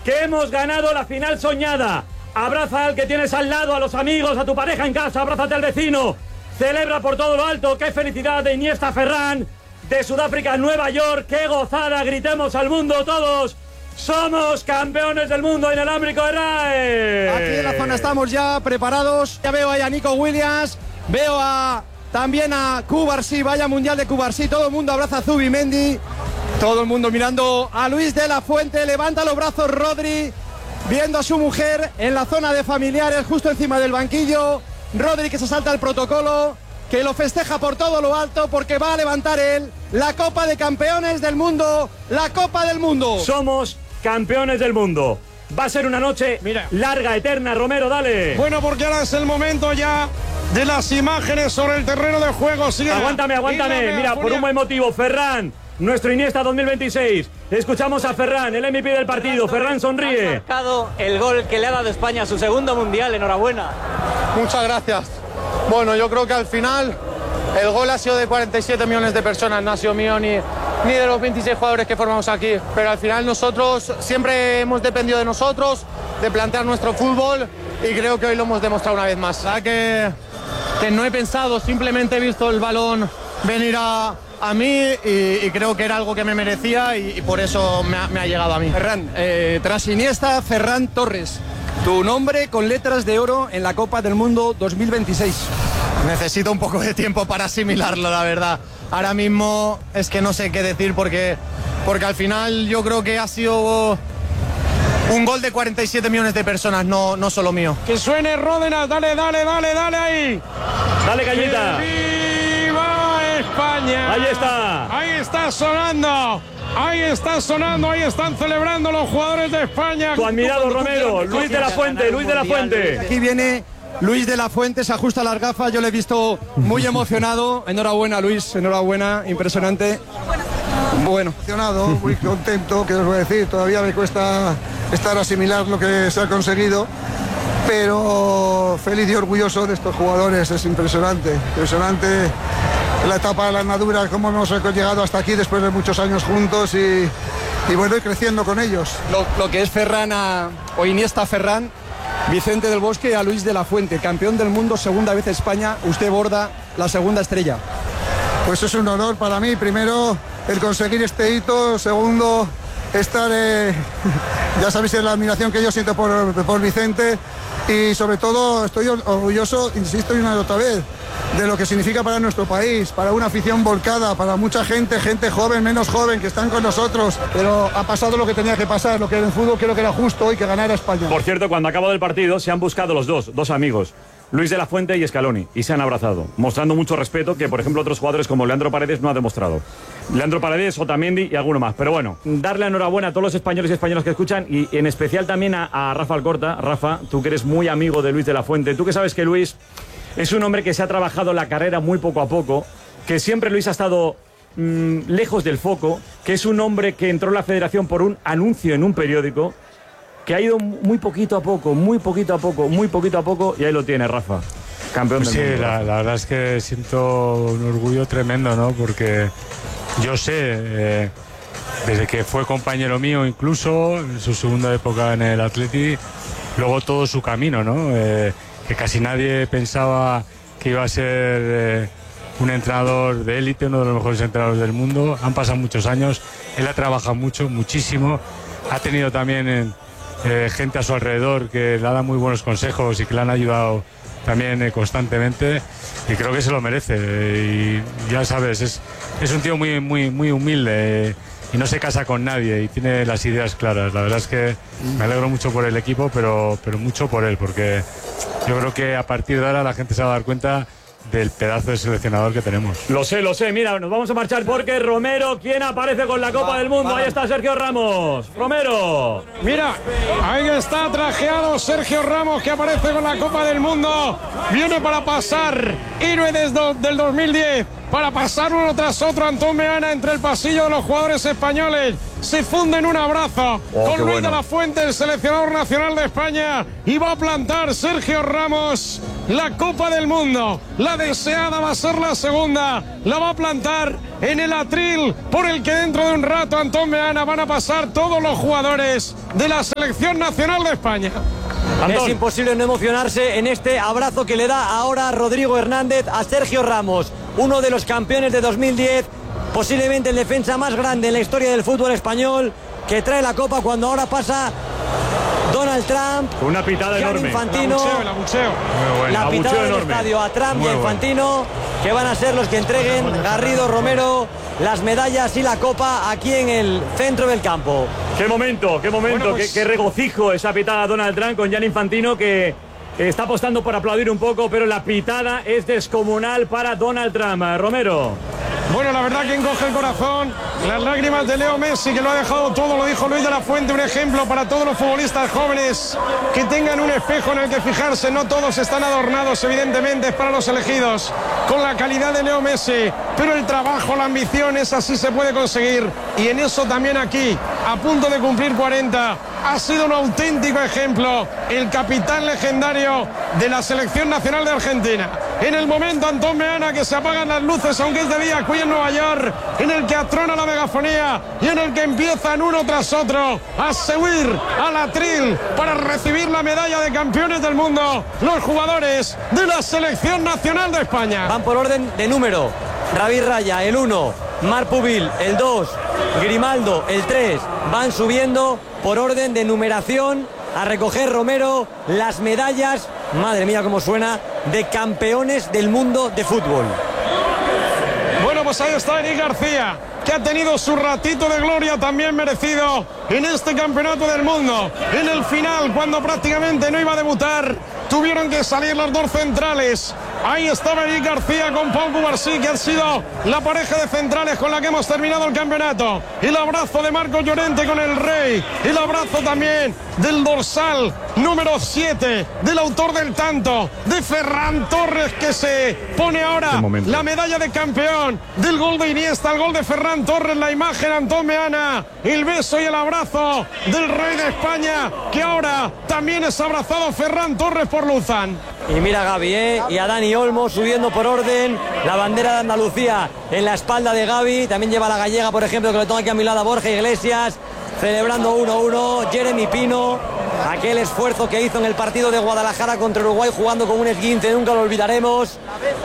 que hemos ganado la final soñada. Abraza al que tienes al lado, a los amigos, a tu pareja en casa, abrázate al vecino. Celebra por todo lo alto. ¡Qué felicidad de Iniesta Ferran! De Sudáfrica a Nueva York. ¡Qué gozada! Gritemos al mundo todos. ¡Somos campeones del mundo inalámbrico de RAE! Aquí en la zona estamos ya preparados. Ya veo ahí a Nico Williams. Veo también a Cubarsí. Vaya mundial de Cubarsí. Todo el mundo abraza a Zubimendi. Todo el mundo mirando a Luis de la Fuente. Levanta los brazos Rodri. Viendo a su mujer en la zona de familiares, justo encima del banquillo. Rodri que se salta el protocolo, que lo festeja por todo lo alto porque va a levantar él la Copa de Campeones del Mundo, la Copa del Mundo. Somos campeones del mundo. Va a ser una noche larga, eterna. Romero, dale. Bueno, porque ahora es el momento ya de las imágenes sobre el terreno de juego. Sí, aguántame. Mira, por un buen motivo, Ferran, nuestro Iniesta 2026. Escuchamos a Ferran, el MVP del partido. Ferran sonríe. Ha marcado el gol que le ha dado España a su segundo mundial. Enhorabuena. Muchas gracias. Bueno, yo creo que al final el gol ha sido de 47 millones de personas, no ha sido mío ni de los 26 jugadores que formamos aquí. Pero al final nosotros siempre hemos dependido de nosotros, de plantear nuestro fútbol, y creo que hoy lo hemos demostrado una vez más. La que no he pensado, simplemente he visto el balón venir a mí y creo que era algo que me merecía y por eso me ha llegado a mí. Ferran, tras Iniesta, Ferran Torres. Tu nombre con letras de oro en la Copa del Mundo 2026. Necesito un poco de tiempo para asimilarlo, la verdad. Ahora mismo es que no sé qué decir porque al final yo creo que ha sido un gol de 47 millones de personas, no solo mío. Que suene Ródenas, dale ahí. Dale, Cañita. ¡Viva España! Ahí está. Ahí está sonando. Ahí están celebrando los jugadores de España. Tu admirado Romero, Luis de la Fuente. Aquí viene Luis de la Fuente, se ajusta las gafas, yo le he visto muy emocionado. Enhorabuena, Luis, enhorabuena, impresionante. Bueno, emocionado, muy contento, ¿qué os voy a decir? Todavía me cuesta asimilar lo que se ha conseguido, pero feliz y orgulloso de estos jugadores. Es impresionante la etapa de la andadura, cómo hemos llegado hasta aquí después de muchos años juntos y bueno, y creciendo con ellos. Lo que es Ferran o Iniesta Ferran, Vicente del Bosque a Luis de la Fuente, campeón del mundo, segunda vez España, usted borda la segunda estrella. Pues es un honor para mí, primero el conseguir este hito, segundo estar, ya sabéis la admiración que yo siento por Vicente, y sobre todo estoy orgulloso, insisto una y otra vez, de lo que significa para nuestro país, para una afición volcada, para mucha gente joven, menos joven, que están con nosotros, pero ha pasado lo que tenía que pasar, lo que en el fútbol creo que era justo y que ganara España. Por cierto, cuando acabó el partido se han buscado los dos amigos, Luis de la Fuente y Scaloni, y se han abrazado, mostrando mucho respeto que, por ejemplo, otros jugadores como Leandro Paredes no ha demostrado. Leandro Paredes, Otamendi y alguno más. Pero bueno, darle enhorabuena a todos los españoles y españolas que escuchan, y en especial también a Rafa Alcorta. Rafa, tú que eres muy amigo de Luis de la Fuente, tú que sabes que Luis es un hombre que se ha trabajado la carrera muy poco a poco, que siempre Luis ha estado lejos del foco, que es un hombre que entró en la federación por un anuncio en un periódico, que ha ido muy poquito a poco, y ahí lo tiene, Rafa, campeón del mundo. Sí, la verdad es que siento un orgullo tremendo, ¿no? Porque yo sé, desde que fue compañero mío incluso, en su segunda época en el Atleti, luego todo su camino, ¿no? Que casi nadie pensaba que iba a ser un entrenador de élite, uno de los mejores entrenadores del mundo. Han pasado muchos años, él ha trabajado muchísimo, ha tenido también gente a su alrededor que le ha dado muy buenos consejos y que le han ayudado también constantemente, y creo que se lo merece. Y ya sabes, es un tío muy humilde, y no se casa con nadie y tiene las ideas claras. La verdad es que me alegro mucho por el equipo, pero mucho por él, porque yo creo que a partir de ahora la gente se va a dar cuenta del pedazo de seleccionador que tenemos. Lo sé, mira, nos vamos a marchar porque Romero, ¿quién aparece con la Copa del Mundo? Ahí está Sergio Ramos. Romero. Mira, ahí está trajeado Sergio Ramos, que aparece con la Copa del Mundo. Viene para pasar, héroe del 2010, para pasar uno tras otro. Antón Meana entre el pasillo de los jugadores españoles. Se funde en un abrazo con Luis de la Fuente, el seleccionador nacional de España, y va a plantar Sergio Ramos la Copa del Mundo. La deseada va a ser la segunda. La va a plantar en el atril por el que dentro de un rato, Antón Meana, van a pasar todos los jugadores de la Selección Nacional de España. Es imposible no emocionarse en este abrazo que le da ahora Rodrigo Hernández a Sergio Ramos, uno de los campeones de 2010, posiblemente el defensa más grande en la historia del fútbol español, que trae la copa cuando ahora pasa Donald Trump. Una pitada enorme. Infantino, el abucheo. La pitada del estadio a Trump y a Infantino, que van a ser los que entreguen Garrido, Romero, las medallas y la copa aquí en el centro del campo. Qué momento, Bueno, pues, qué regocijo esa pitada a Donald Trump con Gianni Infantino, que está apostando por aplaudir un poco, pero la pitada es descomunal para Donald Trump. Romero. Bueno, la verdad que encoge el corazón. Las lágrimas de Leo Messi, que lo ha dejado todo, lo dijo Luis de la Fuente, un ejemplo para todos los futbolistas jóvenes que tengan un espejo en el que fijarse. No todos están adornados, evidentemente, es para los elegidos, con la calidad de Leo Messi, pero el trabajo, la ambición, esa sí se puede conseguir. Y en eso también aquí, a punto de cumplir 40, ha sido un auténtico ejemplo, el capitán legendario de la Selección Nacional de Argentina. En el momento, Antón Meana, que se apagan las luces, aunque es de día, aquí en Nueva York, en el que atrona la megafonía y en el que empiezan uno tras otro a subir al atril para recibir la medalla de campeones del mundo los jugadores de la Selección Nacional de España. Van por orden de número. David Raya, el 1, Marc Pubil, el 2, Grimaldo, el 3. Van subiendo por orden de numeración a recoger Romero las medallas, madre mía cómo suena, de campeones del mundo de fútbol. Bueno, pues ahí está Eric García, que ha tenido su ratito de gloria también merecido en este campeonato del mundo. En el final, cuando prácticamente no iba a debutar, tuvieron que salir los dos centrales. Ahí estaba Eric García con Pau Cubarsí, que han sido la pareja de centrales con la que hemos terminado el campeonato. El abrazo de Marco Llorente con el Rey. El abrazo también del dorsal número 7, del autor del tanto, de Ferran Torres, que se pone ahora la medalla de campeón, del gol de Iniesta, el gol de Ferran Torres, la imagen Antón Meana, el beso y el abrazo del Rey de España, que ahora también es abrazado Ferran Torres por Luzán. Y mira a Gaby, y a Dani Olmo subiendo por orden la bandera de Andalucía en la espalda de Gaby. También lleva la gallega, por ejemplo, que lo tengo aquí a mi lado, Borja Iglesias, celebrando 1-1. Jeremy Pino, aquel esfuerzo que hizo en el partido de Guadalajara contra Uruguay jugando con un esguince, nunca lo olvidaremos.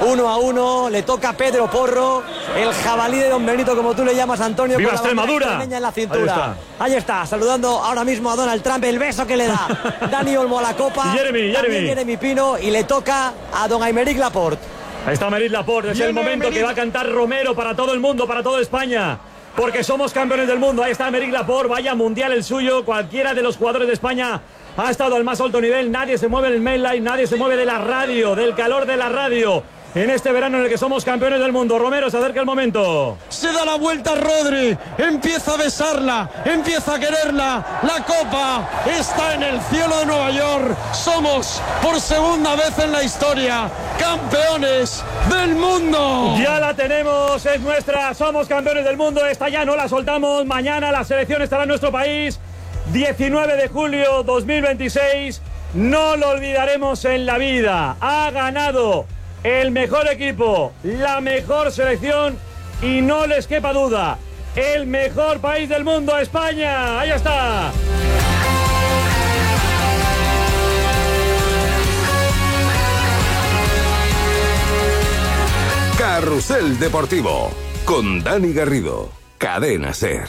1-1, le toca a Pedro Porro, el jabalí de Don Benito, como tú le llamas, Antonio. ¡Viva con la Extremadura! En la cintura. Ahí está, saludando ahora mismo a Donald Trump, el beso que le da Dani Olmo a la copa. Jeremy Pino, y le toca a don Aymeric Laporte. Ahí está Aymeric Laporte, es el momento que va a cantar Romero para todo el mundo, para toda España, porque somos campeones del mundo. Ahí está Aymeric Laporte, vaya mundial el suyo. Cualquiera de los jugadores de España ha estado al más alto nivel. Nadie se mueve del main line, nadie se mueve de la radio, del calor de la radio, en este verano en el que somos campeones del mundo. Romero, se acerca el momento. Se da la vuelta Rodri, empieza a besarla, empieza a quererla. La copa está en el cielo de Nueva York. Somos por segunda vez en la historia campeones del mundo. Ya la tenemos, es nuestra, somos campeones del mundo. Esta ya no la soltamos. Mañana la selección estará en nuestro país, 19 de julio 2026. No lo olvidaremos en la vida. Ha ganado el mejor equipo, la mejor selección, y no les quepa duda, el mejor país del mundo, España. Ahí está. Carrusel Deportivo con Dani Garrido, Cadena SER.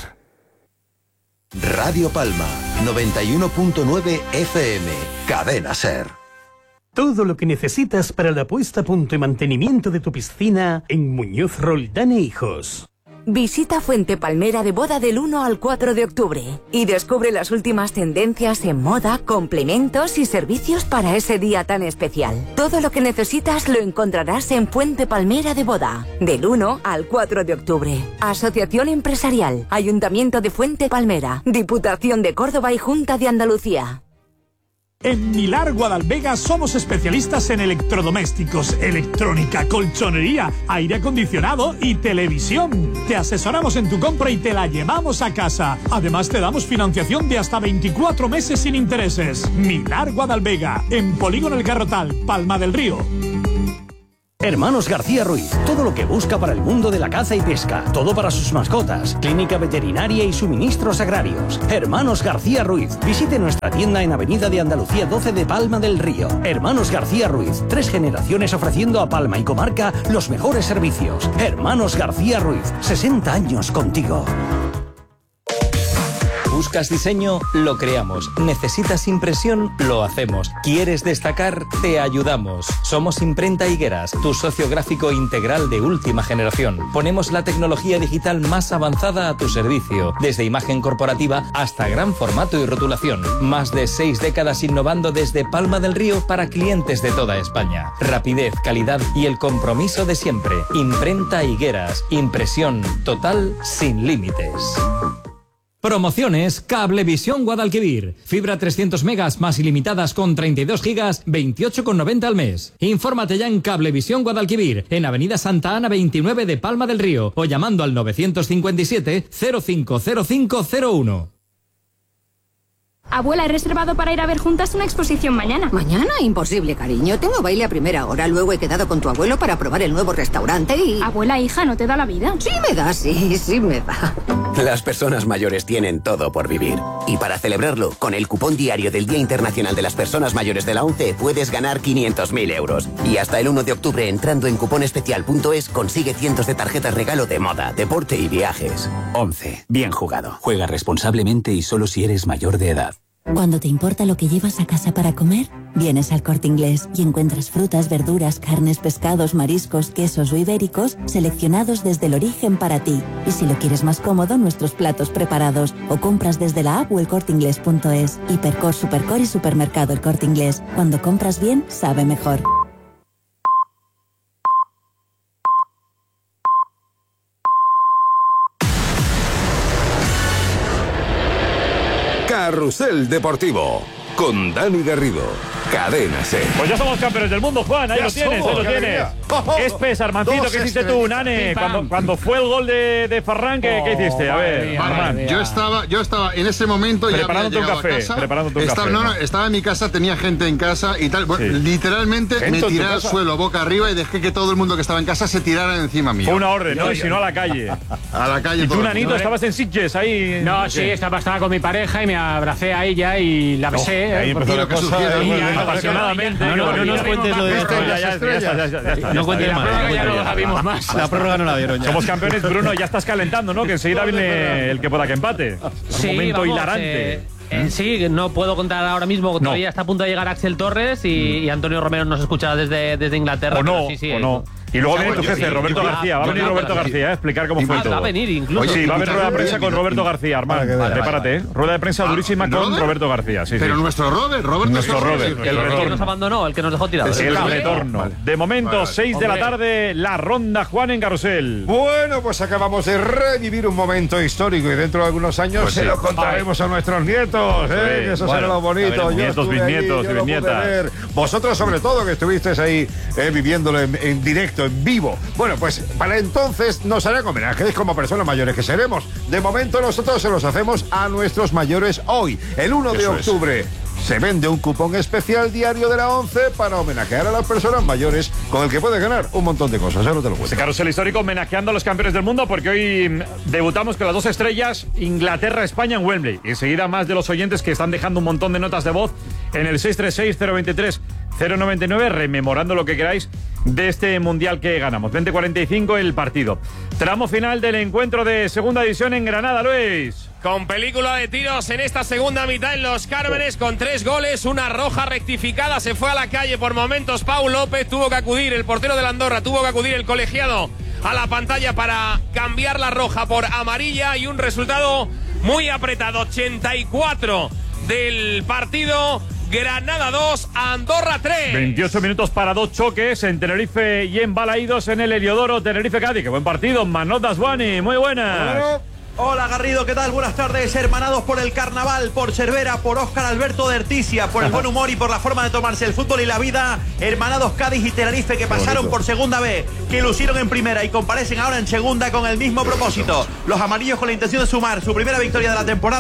Radio Palma 91.9 FM, Cadena SER. Todo lo que necesitas para la puesta a punto y mantenimiento de tu piscina en Muñoz Roldán e Hijos. Visita Fuente Palmera de Boda del 1 al 4 de octubre y descubre las últimas tendencias en moda, complementos y servicios para ese día tan especial. Todo lo que necesitas lo encontrarás en Fuente Palmera de Boda, del 1 al 4 de octubre. Asociación Empresarial, Ayuntamiento de Fuente Palmera, Diputación de Córdoba y Junta de Andalucía. En Milar Guadalvega somos especialistas en electrodomésticos, electrónica, colchonería, aire acondicionado y televisión. Te asesoramos en tu compra y te la llevamos a casa. Además te damos financiación de hasta 24 meses sin intereses. Milar Guadalvega, en Polígono El Carrotal, Palma del Río. Hermanos García Ruiz, todo lo que busca para el mundo de la caza y pesca, todo para sus mascotas, clínica veterinaria y suministros agrarios. Hermanos García Ruiz, visite nuestra tienda en Avenida de Andalucía 12 de Palma del Río. Hermanos García Ruiz, 3 generaciones ofreciendo a Palma y comarca los mejores servicios. Hermanos García Ruiz, 60 años contigo. ¿Buscas diseño? Lo creamos. ¿Necesitas impresión? Lo hacemos. ¿Quieres destacar? Te ayudamos. Somos Imprenta Higueras, tu socio gráfico integral de última generación. Ponemos la tecnología digital más avanzada a tu servicio, desde imagen corporativa hasta gran formato y rotulación. Más de 6 décadas innovando desde Palma del Río para clientes de toda España. Rapidez, calidad y el compromiso de siempre. Imprenta Higueras. Impresión total sin límites. Promociones Cablevisión Guadalquivir. Fibra 300 megas más ilimitadas con 32 gigas, 28,90 al mes. Infórmate ya en Cablevisión Guadalquivir, en Avenida Santa Ana 29 de Palma del Río, o llamando al 957 050501. Abuela, he reservado para ir a ver juntas una exposición mañana. ¿Mañana? Imposible, cariño. Tengo baile a primera hora. Luego he quedado con tu abuelo para probar el nuevo restaurante y... Abuela, hija, ¿no te da la vida? Sí me da, sí me da. Las personas mayores tienen todo por vivir. Y para celebrarlo, con el cupón diario del Día Internacional de las Personas Mayores de la ONCE puedes ganar 500.000 euros. Y hasta el 1 de octubre, entrando en cuponespecial.es, consigue cientos de tarjetas regalo de moda, deporte y viajes. ONCE. Bien jugado. Juega responsablemente y solo si eres mayor de edad. Cuando te importa lo que llevas a casa para comer, vienes al Corte Inglés y encuentras frutas, verduras, carnes, pescados, mariscos, quesos o ibéricos seleccionados desde el origen para ti. Y si lo quieres más cómodo, nuestros platos preparados. O compras desde la app o elcorteinglés.es. Hipercor, Supercor y Supermercado El Corte Inglés. Cuando compras bien, sabe mejor. Carrusel Deportivo con Dani Garrido. Cadena SER. Pues ya somos campeones del mundo, Juan. Ahí lo tienes, ahí lo tienes. ¿Qué Armancito? ¿Qué hiciste tú, Nane? Cuando fue el gol de Ferran, ¿qué hiciste? A ver, Armán. Yo estaba en ese momento preparándote un café. Estaba en mi casa, tenía gente en casa y tal. Bueno, literalmente me tiré al suelo boca arriba y dejé que todo el mundo que estaba en casa se tirara encima mío. Fue una orden, ¿no? Y si no, a la calle. A la calle. ¿Y tú, Nanito, estabas en Sitges ahí? No, sí, estaba con mi pareja y me abracé a ella y la besé. Ahí empezó la cosa apasionadamente. No nos cuentes lo de ya. No cuentes más. Ya no la vimos más. La prórroga no la vieron ya. Somos campeones, Bruno, ya estás calentando, ¿no? Que enseguida viene el que pueda que empate. Un momento hilarante. Sí, no puedo contar ahora mismo. Todavía está a punto de llegar Axel Torres y Antonio Romero nos escucha desde Inglaterra. O no. Y luego viene tu jefe, Roberto García. Va a venir Roberto García a explicar cómo fue todo. Va a venir incluso. Sí, va a haber rueda de prensa con Roberto García, Armán. Prepárate, ¿eh? Rueda de prensa durísima con Roberto García. Sí, pero nuestro Robert. Nuestro Robert. El que nos abandonó, el que nos dejó tirado. El retorno. De momento, 6 de la tarde, la ronda Juan en Carrusel. Bueno, pues acabamos de revivir un momento histórico y dentro de algunos años se lo contaremos a nuestros nietos, ¿eh? Que eso será lo bonito. Nietos, bisnietos y bisnietas. Vosotros, sobre todo, que estuvisteis ahí viviéndolo en directo, en vivo. Bueno, pues para entonces nos harán homenajes como personas mayores que seremos. De momento nosotros se los hacemos a nuestros mayores hoy, el 1 de octubre. Se vende un cupón especial diario de la ONCE para homenajear a las personas mayores con el que puedes ganar un montón de cosas. Ahora te lo cuento. Este carrusel histórico homenajeando a los campeones del mundo porque hoy debutamos con las 2 estrellas Inglaterra-España en Wembley. Y enseguida más de los oyentes que están dejando un montón de notas de voz en el 636-023-099 rememorando lo que queráis de este mundial que ganamos. 20:45 el partido. Tramo final del encuentro de segunda división en Granada, Luis. Con película de tiros en esta segunda mitad en Los Cármenes, con 3 goles, una roja rectificada, se fue a la calle por momentos Pau López, tuvo que acudir el portero de la Andorra, tuvo que acudir el colegiado a la pantalla para cambiar la roja por amarilla y un resultado muy apretado, 84 del partido. Granada 2, Andorra 3. 28 minutos para 2 choques en Tenerife y en Balaídos en el Heliodoro Tenerife-Cádiz. Qué buen partido, Manot Daswani, muy buenas. Hola Garrido, ¿qué tal? Buenas tardes, hermanados por el carnaval, por Cervera, por Óscar Alberto de Ertisia, por el buen humor y por la forma de tomarse el fútbol y la vida, hermanados Cádiz y Tenerife que pasaron por segunda vez, que lucieron en primera y comparecen ahora en segunda con el mismo propósito. Los amarillos con la intención de sumar su primera victoria de la temporada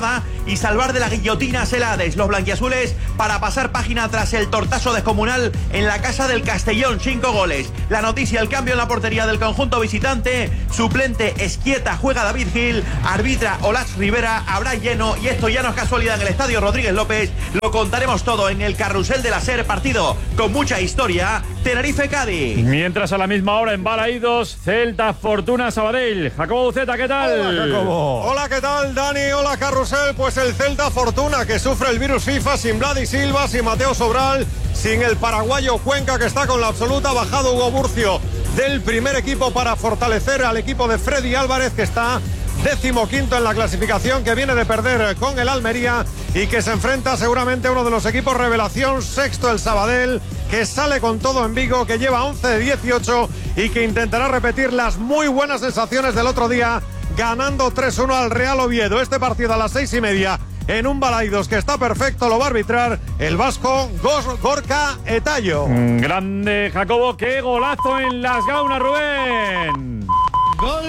y salvar de la guillotina a Celades. Los blanquiazules para pasar página tras el tortazo descomunal en la casa del Castellón, 5 goles. La noticia, el cambio en la portería del conjunto visitante. Suplente Esquieta, juega David Gil, arbitra Olax Rivera, habrá lleno y esto ya no es casualidad en el estadio Rodríguez López. Lo contaremos todo en el carrusel de la SER, partido con mucha historia. Tenerife-Cádiz. Mientras a la misma hora en Balaídos, Celta Fortuna Sabadell. Jacobo Buceta, ¿qué tal? Hola, Jacobo. Hola, ¿qué tal, Dani? Hola, carrusel. Pues el Celta Fortuna, que sufre el virus FIFA sin Vladi Silva, sin Mateo Sobral, sin el paraguayo Cuenca, que está con la absoluta. Bajado Hugo Burcio del primer equipo para fortalecer al equipo de Freddy Álvarez, que está 15º en la clasificación, que viene de perder con el Almería y que se enfrenta seguramente a uno de los equipos revelación, sexto el Sabadell, que sale con todo en Vigo, que lleva 11 de 18 y que intentará repetir las muy buenas sensaciones del otro día, ganando 3-1 al Real Oviedo. Este partido a las 6:30 en un Balaídos que está perfecto, lo va a arbitrar el vasco Gorka Etayo. Grande, Jacobo, qué golazo en las Gaunas, Rubén. Gol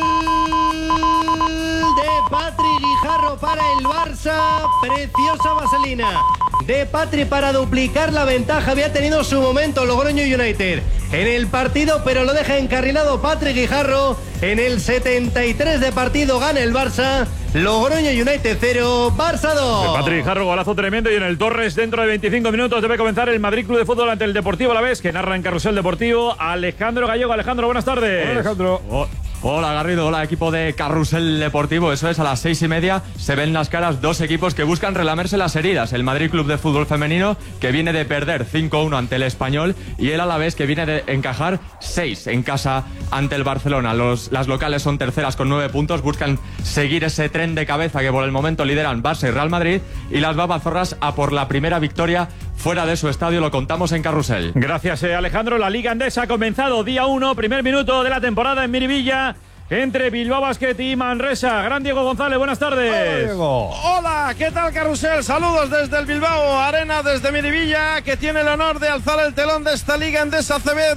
de Patri Guijarro para el Barça, preciosa vaselina de Patri para duplicar la ventaja. Había tenido su momento Logroño United en el partido, pero lo deja encarrilado Patri Guijarro. En el 73 de partido gana el Barça. Logroño United 0, Barça 2. Patri Guijarro, golazo tremendo. Y en el Torres, dentro de 25 minutos debe comenzar el Madrid Club de Fútbol ante el Deportivo Alavés, que narra en Carrusel Deportivo Alejandro Gallego. Alejandro, buenas tardes. Hola, Alejandro. Hola, Garrido. Hola, equipo de Carrusel Deportivo. Eso es, a las 6:30 se ven las caras dos equipos que buscan relamerse las heridas. El Madrid Club de Fútbol Femenino, que viene de perder 5-1 ante el Español, y el Alavés, que viene de encajar 6 en casa ante el Barcelona. Las locales son terceras con 9 puntos, buscan seguir ese tren de cabeza que por el momento lideran Barça y Real Madrid, y las babazorras a por la primera victoria fuera de su estadio. Lo contamos en Carrusel. Gracias, Alejandro. La Liga Endesa ha comenzado día 1, primer minuto de la temporada en Miribilla, entre Bilbao Basket y Manresa. Gran Diego González, buenas tardes. Hola, Diego. Hola, ¿qué tal, Carrusel? Saludos desde el Bilbao Arena, desde Miribilla, que tiene el honor de alzar el telón de esta Liga Endesa CB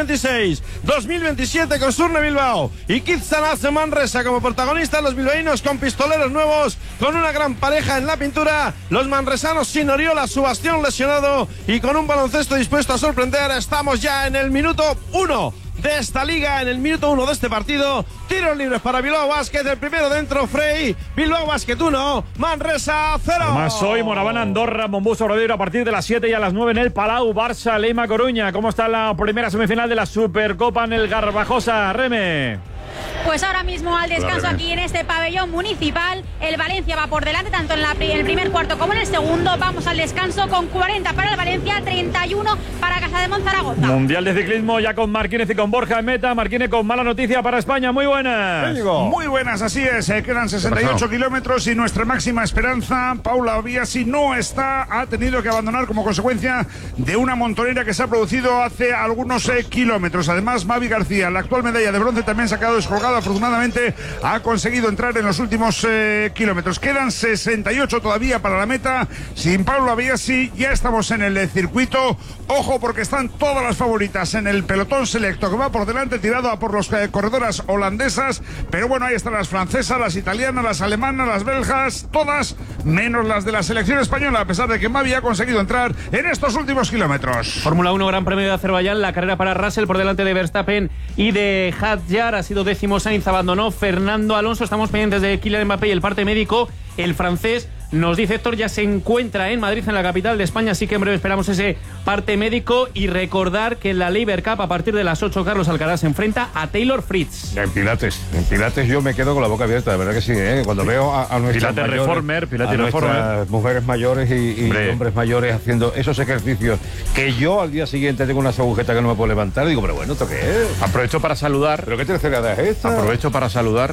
2026-2027 con Surne Bilbao y Kizanaz Manresa como protagonistas. Los bilbaínos con pistoleros nuevos, con una gran pareja en la pintura. Los manresanos sin Oriola, su bastión lesionado, y con un baloncesto dispuesto a sorprender. Estamos ya en el minuto 1 de esta liga, en el minuto 1 de este partido. Tiros libres para Bilbao Basket, el primero dentro Frey. Bilbao Basket 1, Manresa 0. Además hoy Moraván Andorra, Mombús Obradoiro a partir de las 7 y a las 9 en el Palau. Barça Leima Coruña. ¿Cómo está la primera semifinal de la Supercopa en el Garbajosa, Reme? Pues ahora mismo al descanso aquí en este pabellón municipal, el Valencia va por delante tanto en el primer cuarto como en el segundo. Vamos al descanso con 40 para el Valencia, 31 para Casa de Monzaragoza. Mundial de ciclismo ya con Marquínez y con Borja en meta. Marquínez con mala noticia para España. Muy buenas. Muy buenas, así es. Quedan 68 kilómetros y nuestra máxima esperanza, Paula Biasi, no está. Ha tenido que abandonar como consecuencia de una montonera que se ha producido hace algunos kilómetros. Además, Mavi García, la actual medalla de bronce, también se ha quedado descolgada. Afortunadamente ha conseguido entrar en los últimos kilómetros. Quedan 68 todavía para la meta. Sin Paula Biasi ya estamos en el circuito. Ojo, porque están todas las favoritas en el pelotón selecto que va por delante, tirado a por los corredoras holandesas. Pero bueno, ahí están las francesas, las italianas, las alemanas, las belgas, todas menos las de la selección española, a pesar de que Mavi ha conseguido entrar en estos últimos kilómetros. Fórmula 1, Gran Premio de Azerbaiyán, la carrera para Russell por delante de Verstappen y de Hadjar. Ha sido décimo, Sainz abandonó, Fernando Alonso. Estamos pendientes de Kylian Mbappé y el parte médico. El francés, nos dice Héctor, ya se encuentra en Madrid, en la capital de España, así que en breve esperamos ese parte médico. Y recordar que en la Labour Cup a partir de las 8 Carlos Alcaraz se enfrenta a Taylor Fritz. En Pilates yo me quedo con la boca abierta, de verdad que sí, cuando veo a nuestras Pilates Reformer, mujeres mayores y hombres mayores haciendo esos ejercicios que yo al día siguiente tengo unas agujetas que no me puedo levantar, digo, pero bueno, ¿esto qué es? Aprovecho para saludar. ¿Pero qué tercera edad es esta? Aprovecho para saludar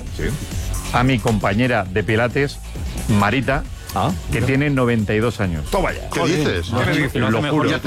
a mi compañera de Pilates, Marita, que tiene 92 años. Toma ya. ¿Qué dices? Lo juro. Y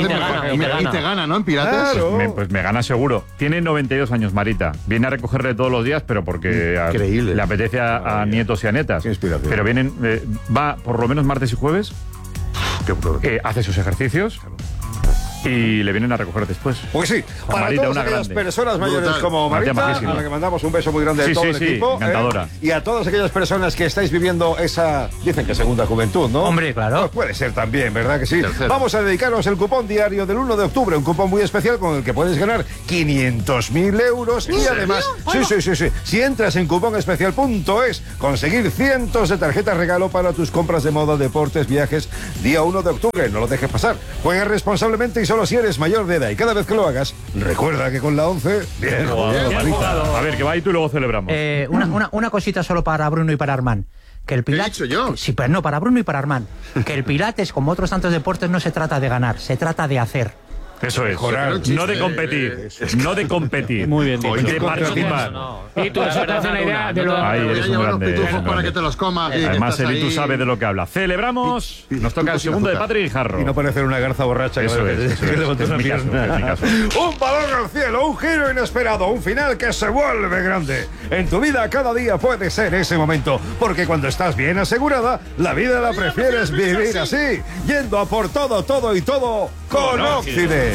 te gana, ¿no? En Pilates. Claro. Pues me gana seguro. Tiene 92 años, Marita. Viene a recogerle todos los días, pero porque le apetece a nietos y a netas. Pero vienen, va por lo menos martes y jueves. Hace sus ejercicios. y le vienen a recoger después. Pues sí, para Marita, todas una aquellas grande. personas mayores Brutal. como Marita, a la que mandamos un beso muy grande de todo el equipo. Encantadora. Y a todas aquellas personas que estáis viviendo esa, dicen que segunda juventud, ¿no? Hombre, claro. Pues puede ser también, ¿verdad que sí? Tercero. Vamos a dedicaros el cupón diario del 1 de octubre, un cupón muy especial con el que puedes ganar 500.000 euros y además, sí, si entras en cuponespecial.es, conseguir cientos de tarjetas regalo para tus compras de moda, deportes, viajes, día 1 de octubre. No lo dejes pasar. Juega responsablemente y solo si eres mayor de edad. Y cada vez que lo hagas, recuerda que con la 11... Bien jugado. A ver, que va y tú y luego celebramos. Una cosita solo para Bruno y para Armand. Que el Pilates, ¿Qué he dicho yo? Sí, pero no, para Bruno y para Armand. Que el Pilates, como otros tantos deportes, no se trata de ganar, se trata de hacer. Eso es, no de competir, no de competir. Muy bien dicho. De participar. Y tú, eso te hace una idea de lo... Ahí eres un grande. Para que te los comas. Además, Eli, tú sabes de lo que habla. Celebramos, nos toca el segundo de Patri Guijarro. Y no parecer una garza borracha. Eso es. Un balón al cielo, un giro inesperado, un final que se vuelve grande. En tu vida cada día puede ser ese momento, porque cuando estás bien asegurada, la vida la prefieres vivir así, yendo a por todo, todo y todo con Occident.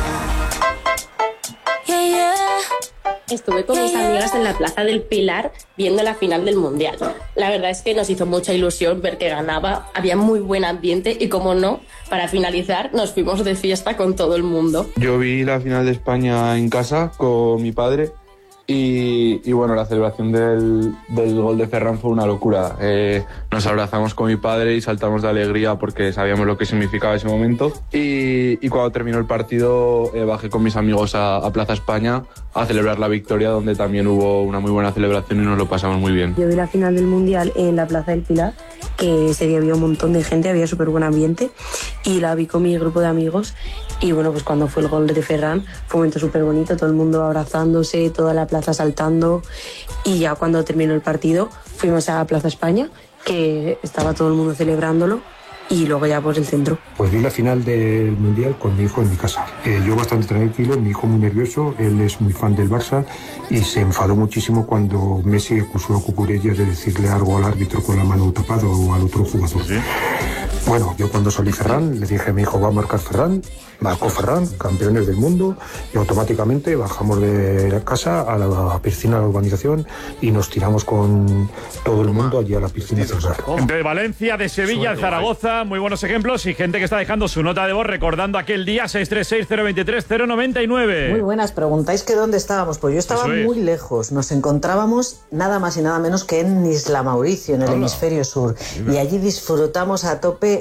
Estuve con mis amigas en la Plaza del Pilar viendo la final del Mundial. La verdad es que nos hizo mucha ilusión ver que ganaba, había muy buen ambiente y, como no, para finalizar nos fuimos de fiesta con todo el mundo. Yo vi la final de España en casa con mi padre y bueno, la celebración del gol de Ferran fue una locura. Nos abrazamos con mi padre y saltamos de alegría porque sabíamos lo que significaba ese momento. Y cuando terminó el partido bajé con mis amigos a Plaza España a celebrar la victoria, donde también hubo una muy buena celebración y nos lo pasamos muy bien. Yo vi la final del Mundial en la Plaza del Pilar, que ese día había un montón de gente, había súper buen ambiente, y la vi con mi grupo de amigos. Y bueno, pues cuando fue el gol de Ferran fue un momento súper bonito, todo el mundo abrazándose, toda la plaza saltando, y ya cuando terminó el partido fuimos a Plaza España, que estaba todo el mundo celebrándolo, y luego ya por el centro. Pues vi la final del Mundial con mi hijo en mi casa. Yo bastante tranquilo, mi hijo muy nervioso, él es muy fan del Barça y se enfadó muchísimo cuando Messi acusó a Cucurella de decirle algo al árbitro con la mano tapada o al otro jugador. ¿Sí? Bueno, yo cuando salí Ferran, le dije a mi hijo, va a marcar Ferran, marcó Ferran, campeones del mundo, y automáticamente bajamos de la casa a la piscina de la urbanización y nos tiramos con todo el mundo allí a la piscina central. De Valencia, de Sevilla, de Zaragoza, muy buenos ejemplos y gente que está dejando su nota de voz recordando aquel día 636-023-099. Muy buenas, preguntáis que dónde estábamos. Pues yo estaba muy lejos, nos encontrábamos nada más y nada menos que en Isla Mauricio, en el hemisferio sur, y allí disfrutamos a tope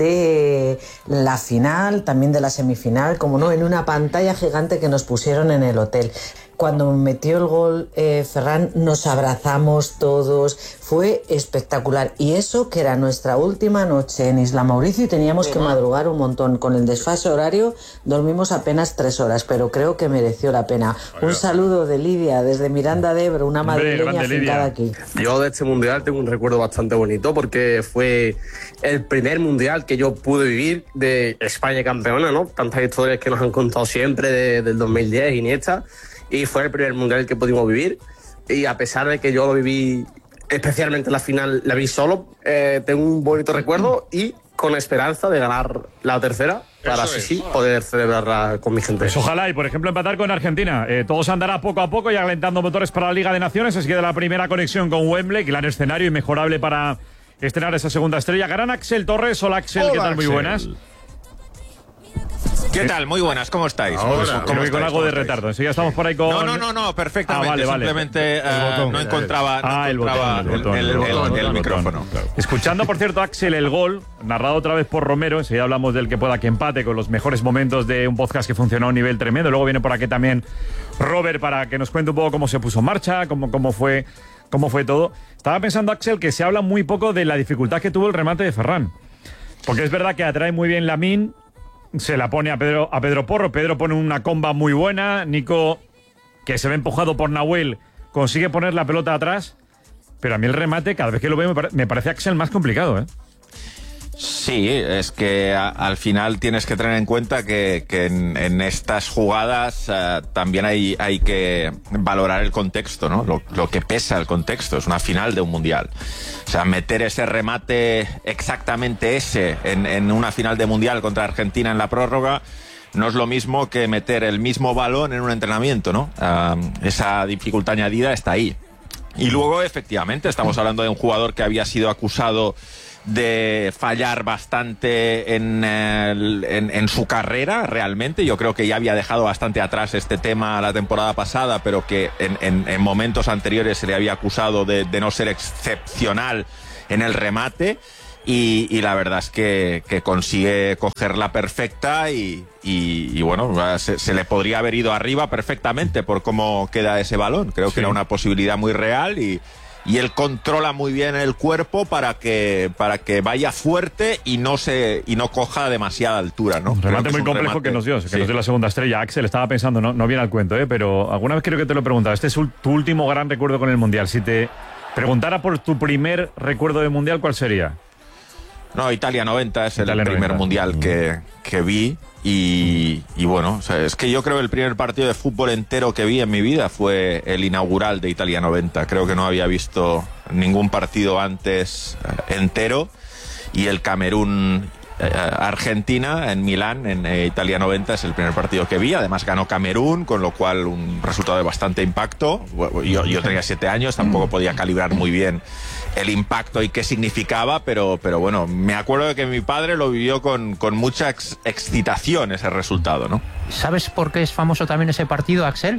de la final, también de la semifinal, como no, en una pantalla gigante que nos pusieron en el hotel. Cuando metió el gol Ferran, nos abrazamos todos, fue espectacular. Y eso que era nuestra última noche en Isla Mauricio y teníamos que madrugar un montón. Con el desfase horario dormimos apenas 3 horas, pero creo que mereció la pena. Un saludo de Lidia desde Miranda de Ebro, una madrileña afincada aquí. Yo de este mundial tengo un recuerdo bastante bonito porque fue el primer mundial que yo pude vivir de España campeona, ¿no? Tantas historias que nos han contado siempre del 2010, Iniesta. Y fue el primer mundial que pudimos vivir. Y a pesar de que yo lo viví, especialmente la final, la vi solo, tengo un bonito recuerdo y con esperanza de ganar la tercera para así poder celebrarla con mi gente. Pues ojalá, y por ejemplo empatar con Argentina. Todo se andará poco a poco y alentando motores para la Liga de Naciones. Es que de la primera conexión con Wembley, gran escenario inmejorable para estrenar esa segunda estrella. Gran Axel Torres. Hola Axel, ¿qué tal? Muy buenas. ¿Qué tal? Muy buenas, ¿cómo estáis? Creo que con algo de retardo. Enseguida estamos por ahí con... No, perfectamente. Simplemente no encontraba el micrófono. Claro. Escuchando, por cierto, Axel, el gol, narrado otra vez por Romero. Enseguida hablamos del que pueda que empate con los mejores momentos de un podcast que funcionó a un nivel tremendo. Luego viene por aquí también Robert para que nos cuente un poco cómo se puso en marcha, cómo fue todo. Estaba pensando, Axel, que se habla muy poco de la dificultad que tuvo el remate de Ferran. Porque es verdad que atrae muy bien Lamine. Se la pone a Pedro Porro. Pedro pone una comba muy buena. Nico, que se ve empujado por Nahuel, consigue poner la pelota atrás. Pero a mí el remate, cada vez que lo veo, me parece Axel más complicado, ¿eh? Sí, es que al final tienes que tener en cuenta que en estas jugadas también hay que valorar el contexto, ¿no? Lo que pesa el contexto. Es una final de un mundial. O sea, meter ese remate exactamente ese en una final de mundial contra Argentina en la prórroga no es lo mismo que meter el mismo balón en un entrenamiento, ¿no? Esa dificultad añadida está ahí. Y luego, efectivamente, estamos hablando de un jugador que había sido acusado de fallar bastante en su carrera, realmente. Yo creo que ya había dejado bastante atrás este tema la temporada pasada, pero que en momentos anteriores se le había acusado de no ser excepcional en el remate. Y la verdad es que consigue cogerla perfecta y bueno, se le podría haber ido arriba perfectamente por cómo queda ese balón. Creo que era una posibilidad muy real y él controla muy bien el cuerpo para que vaya fuerte y no coja demasiada altura, ¿no? Un remate muy complejo que nos dio la segunda estrella. Axel, estaba pensando, no viene al cuento, pero alguna vez creo que te lo he preguntado. Este es tu último gran recuerdo con el Mundial. Si te preguntara por tu primer recuerdo de Mundial, ¿cuál sería? No, Italia 90 es el primer Mundial que vi y bueno, o sea, es que yo creo que el primer partido de fútbol entero que vi en mi vida fue el inaugural de Italia 90. Creo que no había visto ningún partido antes entero, y el Camerún Argentina en Milán, en Italia 90, es el primer partido que vi. Además ganó Camerún, con lo cual un resultado de bastante impacto. Yo tenía 7 años, tampoco podía calibrar muy bien el impacto y qué significaba, pero bueno, me acuerdo de que mi padre lo vivió con mucha excitación ese resultado, ¿no? ¿Sabes por qué es famoso también ese partido, Axel?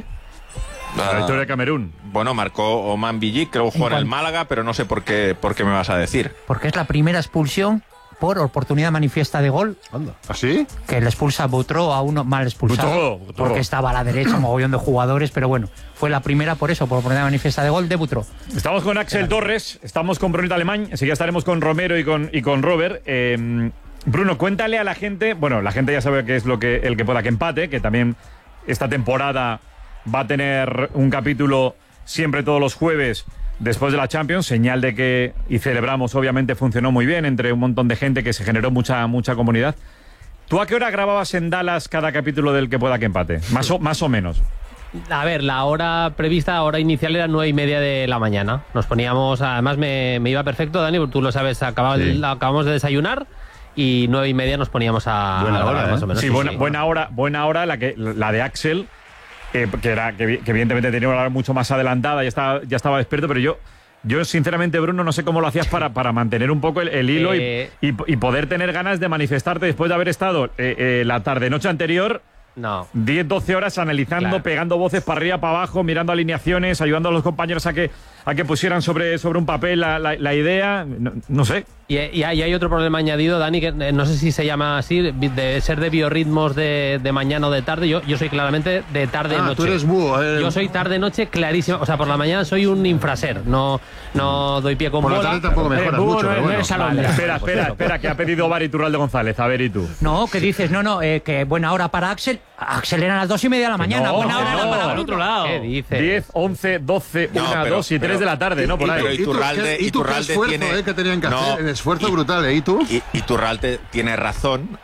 La victoria de Camerún. Bueno, marcó Oman Billik, creo que jugó en el Málaga, pero no sé por qué me vas a decir. Porque es la primera expulsión por oportunidad manifiesta de gol. ¿Así? Que le expulsa a Butró, a uno mal expulsado. Butró. Porque estaba a la derecha, mogollón de jugadores, pero bueno, fue la primera por eso, por oportunidad manifiesta de gol de Butró. Estamos con Axel Torres, estamos con Brunito Alemán, enseguida estaremos con Romero y con Robert. Bruno, cuéntale a la gente, bueno, la gente ya sabe que es el que pueda que empate, que también esta temporada va a tener un capítulo siempre todos los jueves después de la Champions, señal de que, y celebramos, obviamente funcionó muy bien entre un montón de gente, que se generó mucha comunidad. ¿Tú a qué hora grababas en Dallas cada capítulo del que pueda que empate? Más o menos. A ver, la hora prevista, hora inicial, era 9:30 de la mañana. Nos poníamos, además me iba perfecto, Dani, porque tú lo sabes, acabamos de desayunar y 9:30 nos poníamos a buena hora, más o menos. Sí, buena hora la de Axel, que evidentemente tenía una hora mucho más adelantada, ya estaba despierto, pero yo sinceramente, Bruno, no sé cómo lo hacías para mantener un poco el hilo y poder tener ganas de manifestarte después de haber estado la tarde-noche anterior. No. 10, 12 horas analizando, claro, pegando voces para arriba, para abajo, mirando alineaciones, ayudando a los compañeros a que pusieran sobre un papel la idea. No sé. Y hay otro problema añadido, Dani, que no sé si se llama así, de ser de biorritmos de mañana o de tarde. Yo soy claramente de tarde-noche. Tú eres búho. Yo soy tarde-noche clarísimo. O sea, por la mañana soy un infraser. No doy pie con bola. Por la tarde tampoco mejoras mucho, pero bueno. Espera, que ha pedido Bar Iturralde González. A ver, ¿y tú? No, ¿qué dices? No, que buena hora para Axel. Axel eran las 2:30 de la mañana. Buena hora era para el otro lado. ¿Qué dices? 10, 11, 12, 1, 2 y 3 de la tarde, ¿no? Por ahí. Iturralde esfuerzo tiene que tenían que hacer, el esfuerzo brutal, ¿y tú? Iturralde tiene razón,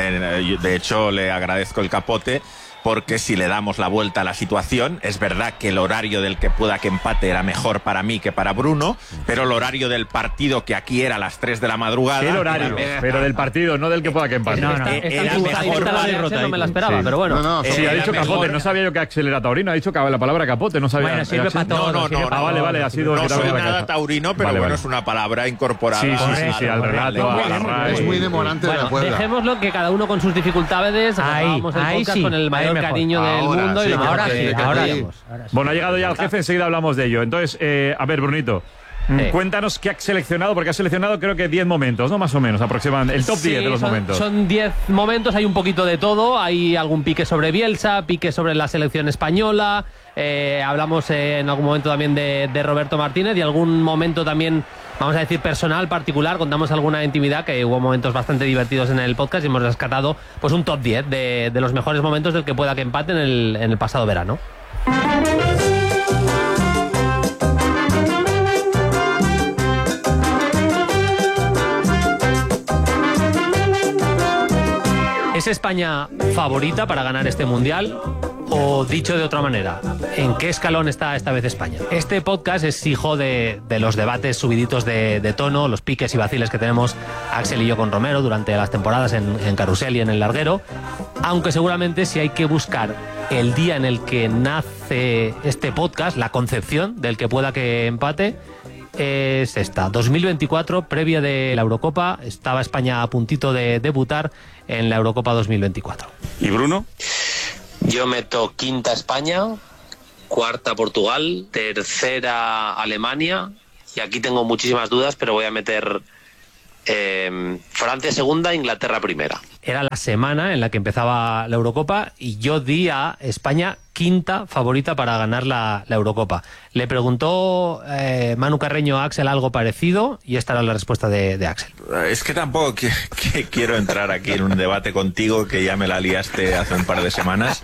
de hecho le agradezco el capote, porque si le damos la vuelta a la situación, es verdad que el horario del que pueda que empate era mejor para mí que para Bruno, pero el horario del partido, que aquí era a las 3 de la madrugada... El horario, pero del partido, no del que pueda que empate. No me la esperaba, pero bueno. Sí, ha dicho capote, no sabía yo que Axel era taurino, ha dicho la palabra capote, no sabía. Bueno, sirve para todo. Vale, ha sido... No soy nada taurino, pero bueno, es una palabra incorporada. Sí, al relato. Es muy demorante de la Puebla. Dejémoslo, que cada uno con sus dificultades, acabamos el podcast con el mayor cariño del mundo. Sí, y ahora sí. Bueno, ha llegado ya el jefe, enseguida hablamos de ello. Entonces, a ver, Brunito, cuéntanos qué has seleccionado, porque has seleccionado creo que 10 momentos, ¿no? Más o menos, aproximadamente. El top 10 de los momentos. Son 10 momentos, hay un poquito de todo. Hay algún pique sobre Bielsa, pique sobre la selección española. Hablamos en algún momento también de Roberto Martínez y algún momento también, vamos a decir, personal, particular. Contamos alguna intimidad, que hubo momentos bastante divertidos en el podcast y hemos rescatado pues un top 10 de los mejores momentos del que pueda que empate en el pasado verano. ¿Es España favorita para ganar este Mundial? O dicho de otra manera, ¿En qué escalón está esta vez España? Este podcast es hijo de los debates subiditos de tono, los piques y vaciles que tenemos Axel y yo con Romero durante las temporadas en Carrusel y en El Larguero, aunque seguramente si hay que buscar el día en el que nace este podcast, la concepción del que pueda que empate, es esta, 2024, previa de la Eurocopa. Estaba España a puntito de debutar en la Eurocopa 2024. ¿Y Bruno? Yo meto quinta España, cuarta Portugal, tercera Alemania, y aquí tengo muchísimas dudas, pero voy a meter Francia segunda, Inglaterra primera. Era la semana en la que empezaba la Eurocopa y yo di a España quinta favorita para ganar la Eurocopa. Le preguntó Manu Carreño a Axel algo parecido y esta era la respuesta de Axel. Es que tampoco quiero entrar aquí en un debate contigo, que ya me la liaste hace un par de semanas.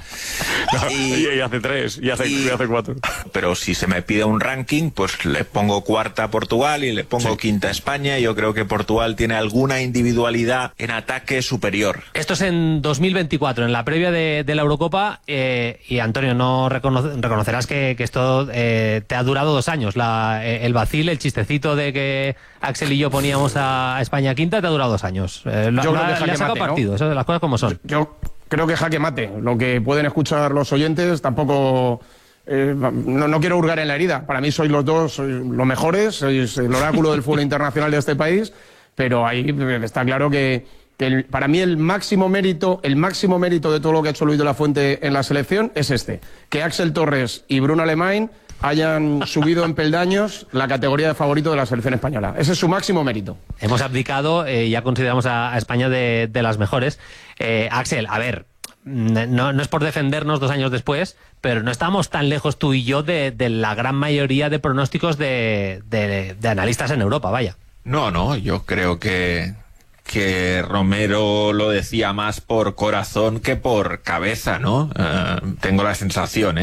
Y hace 3, y hace 4. Pero si se me pide un ranking, pues le pongo cuarta a Portugal y le pongo quinta a España. Yo creo que Portugal tiene alguna individualidad en ataque superior. Esto es en 2024, en la previa de la Eurocopa, y Antonio, no reconocerás que esto te ha durado 2 años. El vacil, el chistecito de que Axel y yo poníamos a España quinta, te ha durado 2 años. Yo creo que le ha sacado partido, ¿no? Eso de las cosas como son. Yo creo que jaque mate. Lo que pueden escuchar los oyentes tampoco... no quiero hurgar en la herida. Para mí sois los dos los mejores, sois el oráculo del fútbol internacional de este país, pero ahí está claro que para mí el máximo mérito de todo lo que ha hecho Luis de la Fuente en la selección es que Axel Torres y Bruno Alemany hayan subido en peldaños la categoría de favorito de la selección española. Ese es su máximo mérito. Hemos abdicado, ya consideramos a España de las mejores. Axel, a ver, no es por defendernos 2 años después, pero no estamos tan lejos tú y yo de la gran mayoría de pronósticos de analistas en Europa, vaya. No, yo creo que Romero lo decía más por corazón que por cabeza, ¿no? Tengo la sensación.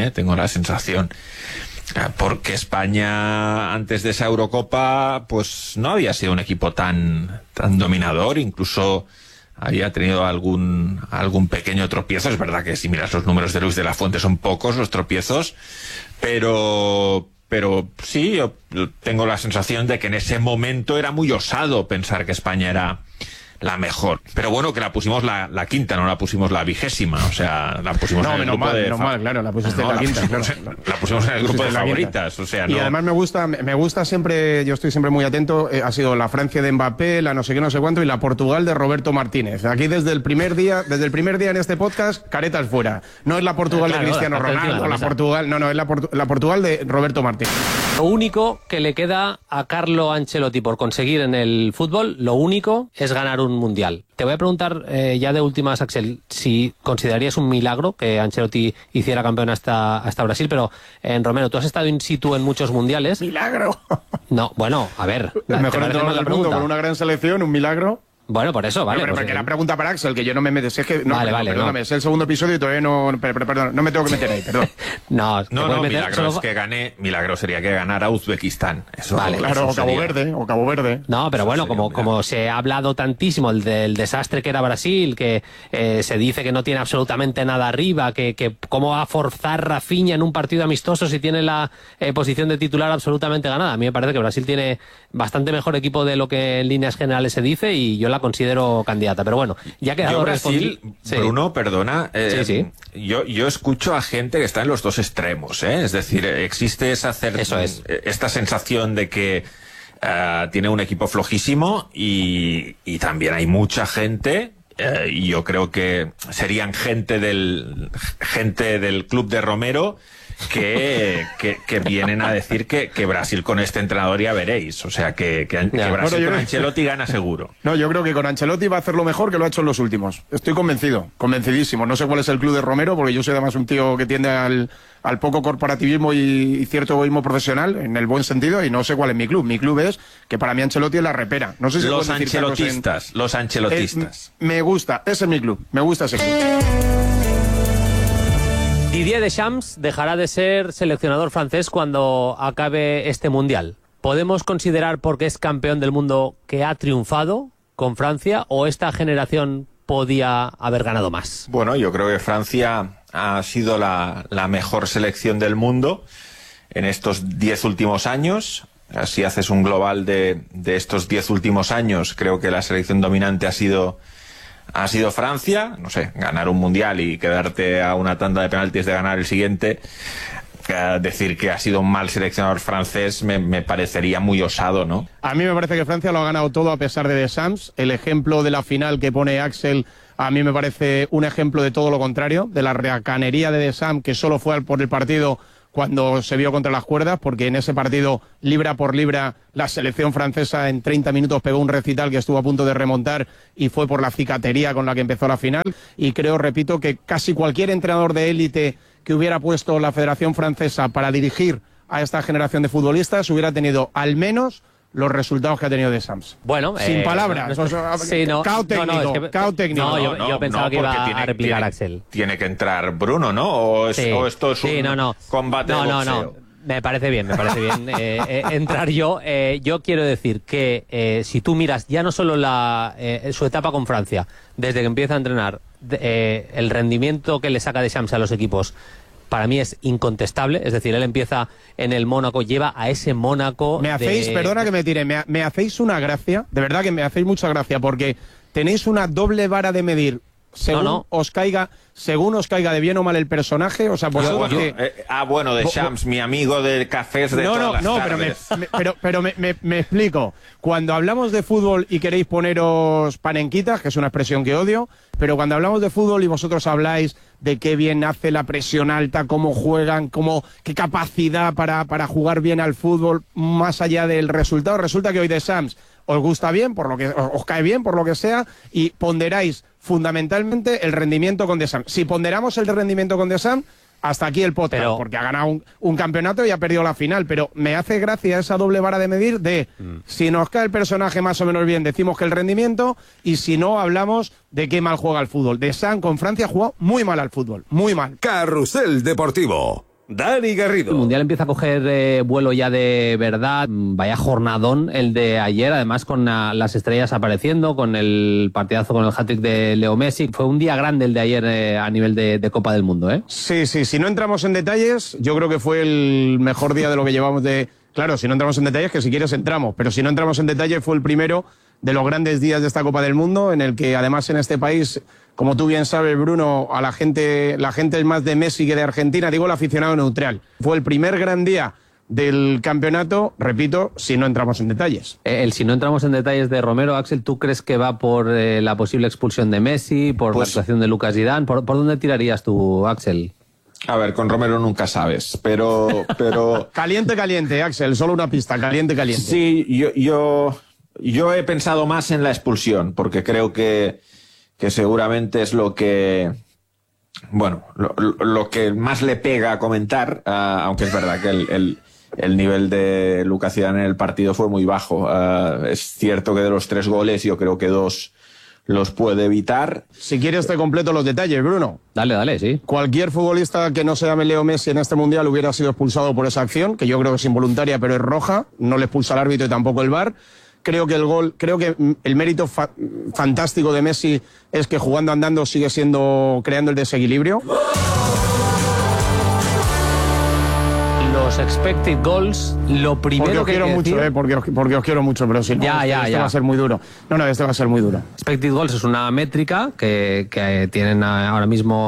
Porque España, antes de esa Eurocopa, pues no había sido un equipo tan dominador, incluso había tenido algún pequeño tropiezo. Es verdad que si miras los números de Luis de la Fuente son pocos los tropiezos, pero sí, yo tengo la sensación de que en ese momento era muy osado pensar que España era la mejor. Pero bueno, que la pusimos la quinta, no la pusimos la 20ª. O sea, la pusimos en el grupo claro, la pusiste en la quinta. La pusimos en el grupo de favoritas. O sea, y además me gusta siempre, yo estoy siempre muy atento, ha sido la Francia de Mbappé, la no sé qué, no sé cuánto, y la Portugal de Roberto Martínez. Aquí desde el primer día en este podcast, caretas fuera. No es la Portugal de Cristiano Ronaldo, es la Portugal de Roberto Martínez. Lo único que le queda a Carlo Ancelotti por conseguir en el fútbol, lo único es ganar un mundial. Te voy a preguntar ya de últimas, Axel, si considerarías un milagro que Ancelotti hiciera campeón hasta Brasil, pero Romero, tú has estado in situ en muchos mundiales. ¡Milagro! No, bueno, a ver. El mejor entrenador del mundo con una gran selección, un milagro. Bueno, por eso, vale. Pero porque la pregunta para Axel, que yo no me meto. Es que, perdóname, es el segundo episodio y todavía perdón, no me tengo que meter ahí, perdón. No, milagro sería que ganara Uzbekistán. Eso, vale, claro, eso o Cabo Verde. No, pero bueno, como se ha hablado tantísimo del desastre que era Brasil, que se dice que no tiene absolutamente nada arriba, que cómo va a forzar Rafinha en un partido amistoso si tiene la posición de titular absolutamente ganada. A mí me parece que Brasil tiene bastante mejor equipo de lo que en líneas generales se dice y yo la considero candidata, pero bueno, ya ha quedado Brasil, Bruno, perdona, Yo escucho a gente que está en los dos extremos, es decir, existe esta sensación de que tiene un equipo flojísimo y también hay mucha gente, y yo creo que serían gente del club de Romero que vienen a decir que Brasil con este entrenador ya veréis. O sea, que Brasil con Ancelotti gana seguro. No, yo creo que con Ancelotti va a hacer lo mejor que lo ha hecho en los últimos. Estoy convencidísimo. No sé cuál es el club de Romero, porque yo soy además un tío que tiende al poco corporativismo y cierto egoísmo profesional, en el buen sentido, y no sé cuál es mi club. Mi club es que para mí Ancelotti es la repera. No sé si los ancelotistas. Me gusta, ese es mi club. Me gusta ese club. Didier Deschamps dejará de ser seleccionador francés cuando acabe este mundial. ¿Podemos considerar, porque es campeón del mundo, que ha triunfado con Francia o esta generación podía haber ganado más? Bueno, yo creo que Francia ha sido la mejor selección del mundo en estos 10 últimos años. Si haces un global de estos 10 últimos años, creo que la selección dominante ha sido Francia. No sé, ganar un mundial y quedarte a una tanda de penaltis de ganar el siguiente. Decir que ha sido un mal seleccionador francés me parecería muy osado, ¿no? A mí me parece que Francia lo ha ganado todo a pesar de Deschamps. El ejemplo de la final que pone Axel a mí me parece un ejemplo de todo lo contrario, de la reacanería de Deschamps, que solo fue por el partido cuando se vio contra las cuerdas, porque en ese partido, libra por libra, la selección francesa en 30 minutos pegó un recital que estuvo a punto de remontar y fue por la cicatería con la que empezó la final. Y creo, repito, que casi cualquier entrenador de élite que hubiera puesto la Federación Francesa para dirigir a esta generación de futbolistas hubiera tenido al menos los resultados que ha tenido Deschamps. Bueno, sin palabras. Sí, cao técnico. No, yo pensaba que iba a replicar Axel. Tiene que entrar Bruno, ¿no? ¿O esto es un combate de boxeo? No. Me parece bien entrar yo. Yo quiero decir que si tú miras ya no solo su etapa con Francia, desde que empieza a entrenar, el rendimiento que le saca Deschamps a los equipos, para mí es incontestable. Es decir, él empieza en el Mónaco, lleva a ese Mónaco... Perdona que me tire, me hacéis una gracia, de verdad que me hacéis mucha gracia, porque tenéis una doble vara de medir según os caiga de bien o mal el personaje. O sea, bueno, Deschamps, mi amigo de cafés de todas las tardes. pero me explico. Cuando hablamos de fútbol y queréis poneros panenquitas, que es una expresión que odio, pero cuando hablamos de fútbol y vosotros habláis de qué bien hace la presión alta, cómo juegan, qué capacidad para jugar bien al fútbol, más allá del resultado, resulta que hoy Deschamps os gusta bien, por lo que os cae bien, por lo que sea, y ponderáis fundamentalmente el rendimiento con Deschamps. Si ponderamos el rendimiento con Deschamps, hasta aquí el podcast, porque ha ganado un campeonato y ha perdido la final, pero me hace gracia esa doble vara de medir de si nos cae el personaje más o menos bien, decimos que el rendimiento, y si no, hablamos de qué mal juega al fútbol. Deschamps con Francia jugó muy mal al fútbol, muy mal. Carrusel Deportivo. Dani Garrido. El Mundial empieza a coger vuelo ya de verdad. Vaya jornadón el de ayer, además con las estrellas apareciendo, con el partidazo, con el hat-trick de Leo Messi. Fue un día grande el de ayer a nivel de Copa del Mundo, ¿eh? Sí, si no entramos en detalles, yo creo que fue el mejor día de lo que llevamos de... Claro, si no entramos en detalles, que si quieres entramos, pero si no entramos en detalles, fue el primero de los grandes días de esta Copa del Mundo, en el que además en este país, como tú bien sabes, Bruno, a la gente es más de Messi que de Argentina, digo el aficionado neutral. Fue el primer gran día del campeonato, repito, si no entramos en detalles. Si no entramos en detalles de Romero, Axel, ¿tú crees que va por la posible expulsión de Messi, por la actuación de Lucas Zidane? ¿Por dónde tirarías tú, Axel? A ver, con Romero nunca sabes, pero... Caliente, Axel, solo una pista, caliente. Sí, yo he pensado más en la expulsión, porque creo que seguramente es lo que... Bueno, lo que más le pega a comentar, aunque es verdad que el nivel de Lucas Zidane en el partido fue muy bajo. Es cierto que de los 3 goles yo creo que 2 los puede evitar. Si quieres te completo los detalles, Bruno. Dale, sí. Cualquier futbolista que no se llame Leo Messi en este Mundial hubiera sido expulsado por esa acción, que yo creo que es involuntaria, pero es roja. No le expulsa el árbitro y tampoco el VAR. Creo que el mérito fantástico de Messi es que jugando andando sigue creando el desequilibrio. Los expected goals, lo primero que porque os quiero mucho, pero si no, esto va a ser muy duro. No, esto va a ser muy duro. Expected goals es una métrica que tienen ahora mismo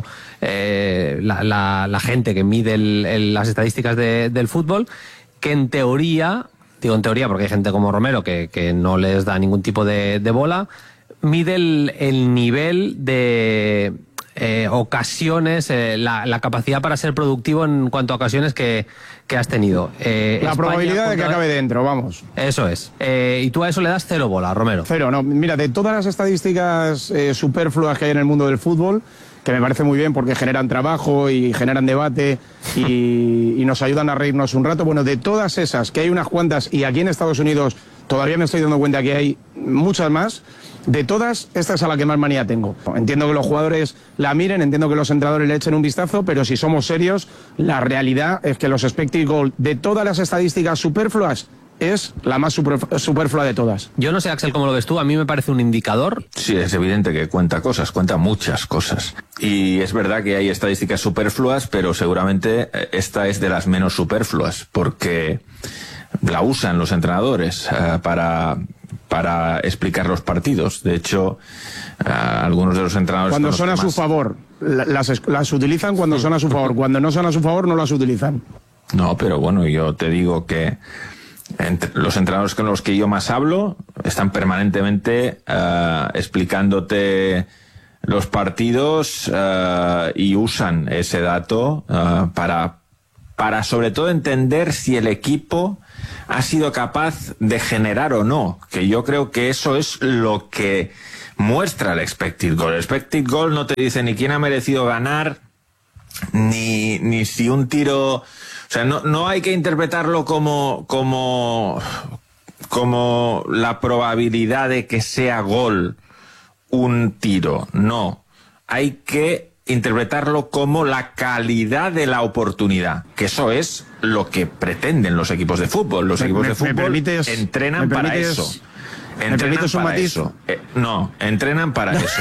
la gente que mide las estadísticas del fútbol, que en teoría... Digo en teoría porque hay gente como Romero que no les da ningún tipo de bola, mide el nivel de ocasiones, la capacidad para ser productivo en cuanto a ocasiones que has tenido. La probabilidad de que acabe dentro, vamos. Eso es. Y tú a eso le das 0 bola, Romero. 0, no. Mira, de todas las estadísticas superfluas que hay en el mundo del fútbol, que me parece muy bien porque generan trabajo y generan debate y nos ayudan a reírnos un rato. Bueno, de todas esas, que hay unas cuantas, y aquí en Estados Unidos todavía me estoy dando cuenta que hay muchas más, de todas, esta es a la que más manía tengo. Entiendo que los jugadores la miren, entiendo que los entrenadores le echen un vistazo, pero si somos serios, la realidad es que los expected goals de todas las estadísticas superfluas, es la más superflua de todas. Yo no sé, Axel, cómo lo ves tú, a mí me parece un indicador. Sí, es evidente que cuenta muchas cosas. Y es verdad que hay estadísticas superfluas, pero seguramente esta es de las menos superfluas, porque la usan los entrenadores para explicar los partidos. De hecho, algunos de los entrenadores... Cuando son a su favor, las utilizan cuando son a su favor. Cuando no son a su favor, no las utilizan. No, pero bueno, yo te digo que los entrenadores con los que yo más hablo están permanentemente explicándote los partidos y usan ese dato para sobre todo entender si el equipo ha sido capaz de generar o no, que yo creo que eso es lo que muestra el expected goal. El expected goal no te dice ni quién ha merecido ganar, ni si un tiro... O sea, no hay que interpretarlo como la probabilidad de que sea gol un tiro. No. Hay que interpretarlo como la calidad de la oportunidad, que eso es lo que pretenden los equipos de fútbol. Los equipos de fútbol entrenan para eso. Entrenan para eso. No, entrenan para eso.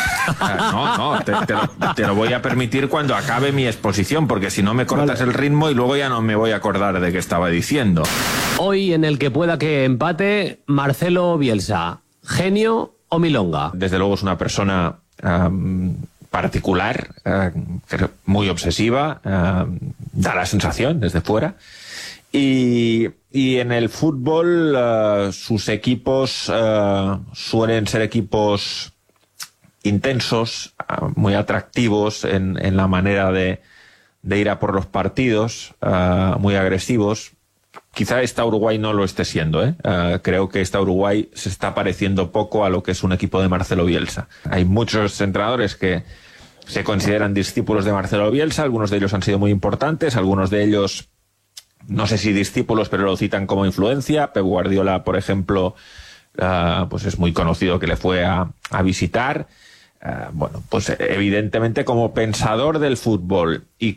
No, te lo voy a permitir cuando acabe mi exposición, porque si no me cortas el ritmo y luego ya no me voy a acordar de qué estaba diciendo. Hoy, en el que pueda que empate, Marcelo Bielsa, ¿genio o milonga? Desde luego es una persona particular, muy obsesiva, da la sensación desde fuera. Y en el fútbol sus equipos suelen ser equipos intensos, muy atractivos en la manera de ir a por los partidos, muy agresivos. Quizá esta Uruguay no lo esté siendo, creo que esta Uruguay se está pareciendo poco a lo que es un equipo de Marcelo Bielsa. Hay muchos entrenadores que se consideran discípulos de Marcelo Bielsa, algunos de ellos han sido muy importantes, algunos de ellos, no sé si discípulos, pero lo citan como influencia. Pep Guardiola, por ejemplo, pues es muy conocido que le fue a visitar. Bueno, pues evidentemente como pensador del fútbol y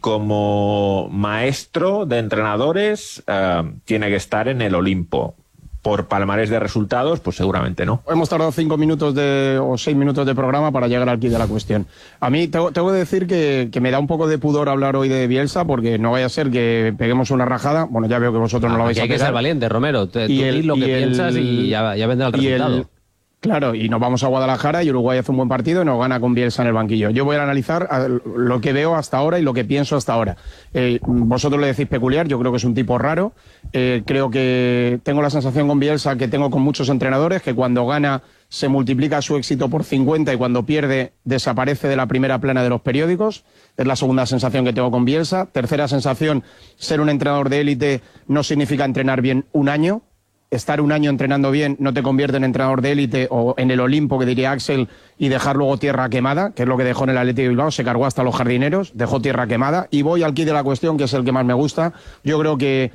como maestro de entrenadores tiene que estar en el Olimpo. Por palmarés de resultados, pues seguramente no. Hemos tardado 5 minutos o 6 minutos de programa para llegar al quid de la cuestión. A mí tengo que decir que me da un poco de pudor hablar hoy de Bielsa, porque no vaya a ser que peguemos una rajada. Bueno, ya veo que vosotros no lo vais a pegar. Hay que ser valiente, Romero. Tú di lo que piensas y ya vendrá el resultado. Claro, y nos vamos a Guadalajara y Uruguay hace un buen partido y nos gana con Bielsa en el banquillo. Yo voy a analizar lo que veo hasta ahora y lo que pienso hasta ahora. Vosotros le decís peculiar, yo creo que es un tipo raro. Creo que tengo la sensación con Bielsa que tengo con muchos entrenadores, que cuando gana se multiplica su éxito por 50 y cuando pierde desaparece de la primera plana de los periódicos. Es la segunda sensación que tengo con Bielsa. Tercera sensación, ser un entrenador de élite no significa entrenar bien un año. Estar un año entrenando bien no te convierte en entrenador de élite o en el Olimpo, que diría Axel, y dejar luego tierra quemada, que es lo que dejó en el Athletic de Bilbao. Se cargó hasta los jardineros, dejó tierra quemada. Y voy al quid de la cuestión, que es el que más me gusta. Yo creo que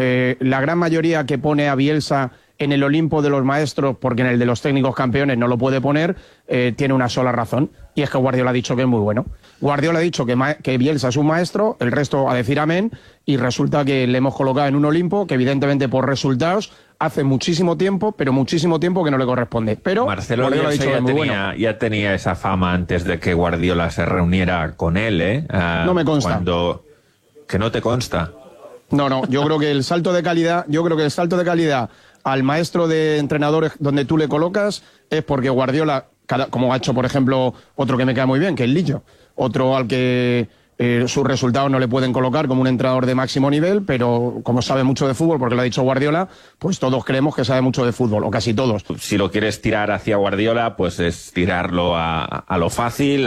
la gran mayoría que pone a Bielsa en el Olimpo de los maestros, porque en el de los técnicos campeones no lo puede poner, tiene una sola razón, y es que Guardiola ha dicho que es muy bueno. Guardiola ha dicho que Bielsa es un maestro, el resto a decir amén, y resulta que le hemos colocado en un Olimpo que evidentemente por resultados hace muchísimo tiempo, pero muchísimo tiempo que no le corresponde. Pero Marcelo Bielsa ha dicho que es muy bueno. Ya tenía esa fama antes de que Guardiola se reuniera con él, no me consta. ¿Que no te consta? No, yo creo que el salto de calidad al maestro de entrenadores donde tú le colocas es porque Guardiola, como ha hecho por ejemplo otro que me queda muy bien, que es Lillo, otro al que sus resultados no le pueden colocar como un entrenador de máximo nivel, pero como sabe mucho de fútbol, porque lo ha dicho Guardiola, pues todos creemos que sabe mucho de fútbol, o casi todos. Si lo quieres tirar hacia Guardiola, pues es tirarlo a lo fácil,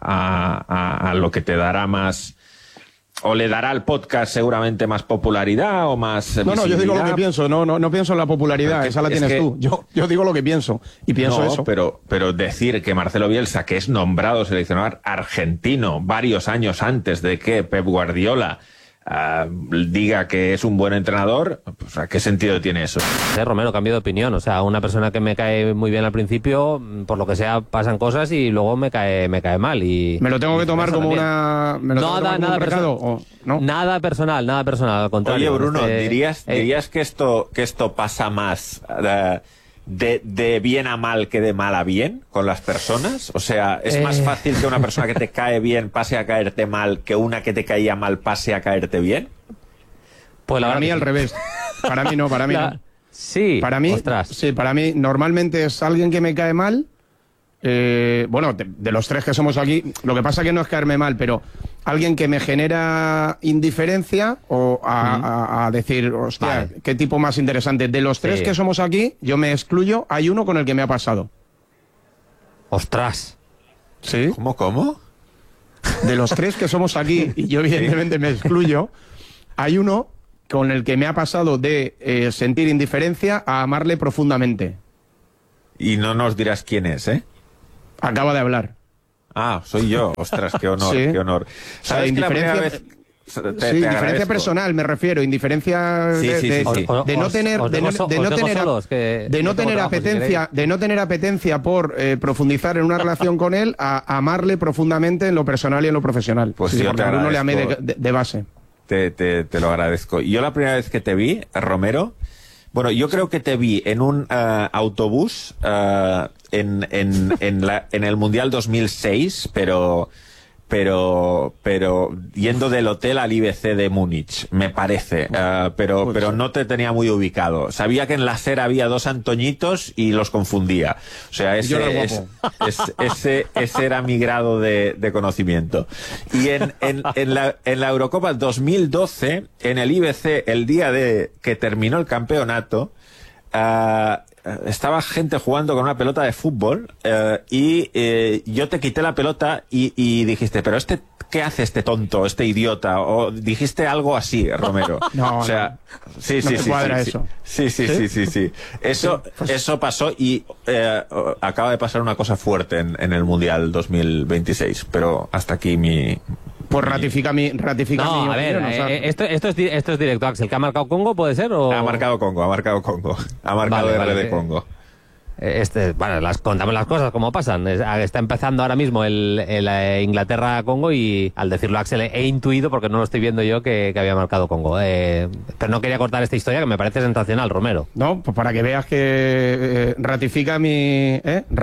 a lo que te dará más... O le dará al podcast seguramente más popularidad o más No, yo digo lo que pienso, no pienso en la popularidad, esa la tienes tú. Yo digo lo que pienso y pienso eso. Pero decir que Marcelo Bielsa, que es nombrado seleccionador argentino varios años antes de que Pep Guardiola diga que es un buen entrenador, pues ¿a qué sentido tiene eso? Romero, cambio de opinión. O sea, una persona que me cae muy bien al principio, por lo que sea, pasan cosas y luego me cae mal. Y ¿me lo tengo que tomar como una... nada personal, al contrario. Oye, Bruno, ¿dirías que esto pasa más de bien a mal que de mal a bien con las personas? O sea, ¿es más fácil que una persona que te cae bien pase a caerte mal que una que te caía mal pase a caerte bien? Pues para mí al revés. Para mí no. Sí, para mí, ostras. Sí, para mí normalmente es alguien que me cae mal. Bueno, de los tres que somos aquí, lo que pasa que no es caerme mal, pero alguien que me genera indiferencia o a decir, hostia, vale, qué tipo más interesante. De los tres que somos aquí, yo me excluyo, hay uno con el que me ha pasado. ¡Ostras! ¿Sí? ¿Cómo? De los tres que somos aquí, y yo evidentemente me excluyo, hay uno con el que me ha pasado de sentir indiferencia a amarle profundamente. Y no nos dirás quién es, ¿eh? Acaba de hablar. Ah, soy yo. Ostras, qué honor, sí. Qué honor. ¿Sabes que la primera vez... indiferencia personal, me refiero. Indiferencia de no tener apetencia por profundizar en una relación con él, a amarle profundamente en lo personal y en lo profesional. Pues sí, porque a uno le amé de base. Te lo agradezco. Yo la primera vez que te vi, Romero, bueno, yo creo que te vi en un autobús en el Mundial 2006, pero yendo del hotel al IBC de Múnich, me parece, pero no te tenía muy ubicado. Sabía que en la acera había dos Antoñitos y los confundía. O sea, ese era mi grado de conocimiento. Y en la Eurocopa 2012, en el IBC, el día de que terminó el campeonato, estaba gente jugando con una pelota de fútbol y yo te quité la pelota y dijiste, pero ¿qué hace este tonto, este idiota? O dijiste algo así, Romero. No, o sea, sí. Eso pasó y acaba de pasar una cosa fuerte en el Mundial 2026, pero hasta aquí mi... Pues ratifica mi a ver, opinión, o sea... esto es directo, Axel. ¿Que ha marcado Congo, puede ser? ¿O? Ha marcado Congo. Ha marcado de Congo. Contamos las cosas como pasan. Está empezando ahora mismo el Inglaterra-Congo y al decirlo Axel he intuido, porque no lo estoy viendo yo, que había marcado Congo. Pero no quería cortar esta historia que me parece sensacional, Romero. No, pues para que veas que ratifica mi...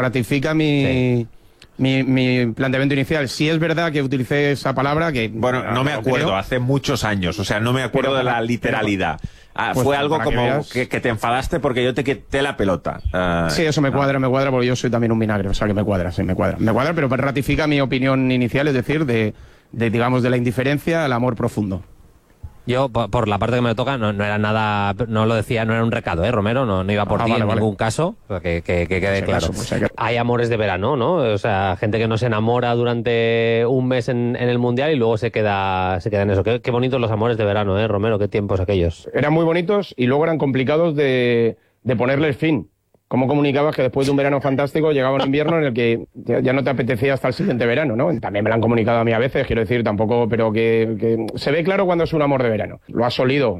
Mi planteamiento inicial. Sí es verdad que utilicé esa palabra que... Bueno, no me acuerdo, hace muchos años, o sea, no me acuerdo de la literalidad. Pues fue algo como que te enfadaste porque yo te quité la pelota. Sí, eso me cuadra porque yo soy también un vinagre, o sea que me cuadra, pero ratifica mi opinión inicial, es decir, digamos, de la indiferencia al amor profundo. Yo, por la parte que me toca, no era nada, no lo decía, no era un recado, Romero, no iba por ti en ningún caso, que quede claro. Hay amores de verano, ¿no? O sea, gente que no se enamora durante un mes en el Mundial y luego se queda en eso. Qué bonitos los amores de verano, Romero, qué tiempos aquellos. Eran muy bonitos y luego eran complicados de ponerles fin. ¿Cómo comunicabas que después de un verano fantástico llegaba un invierno en el que ya no te apetecía hasta el siguiente verano, ¿no? También me lo han comunicado a mí a veces, quiero decir, tampoco, pero que se ve claro cuando es un amor de verano. Lo has olido,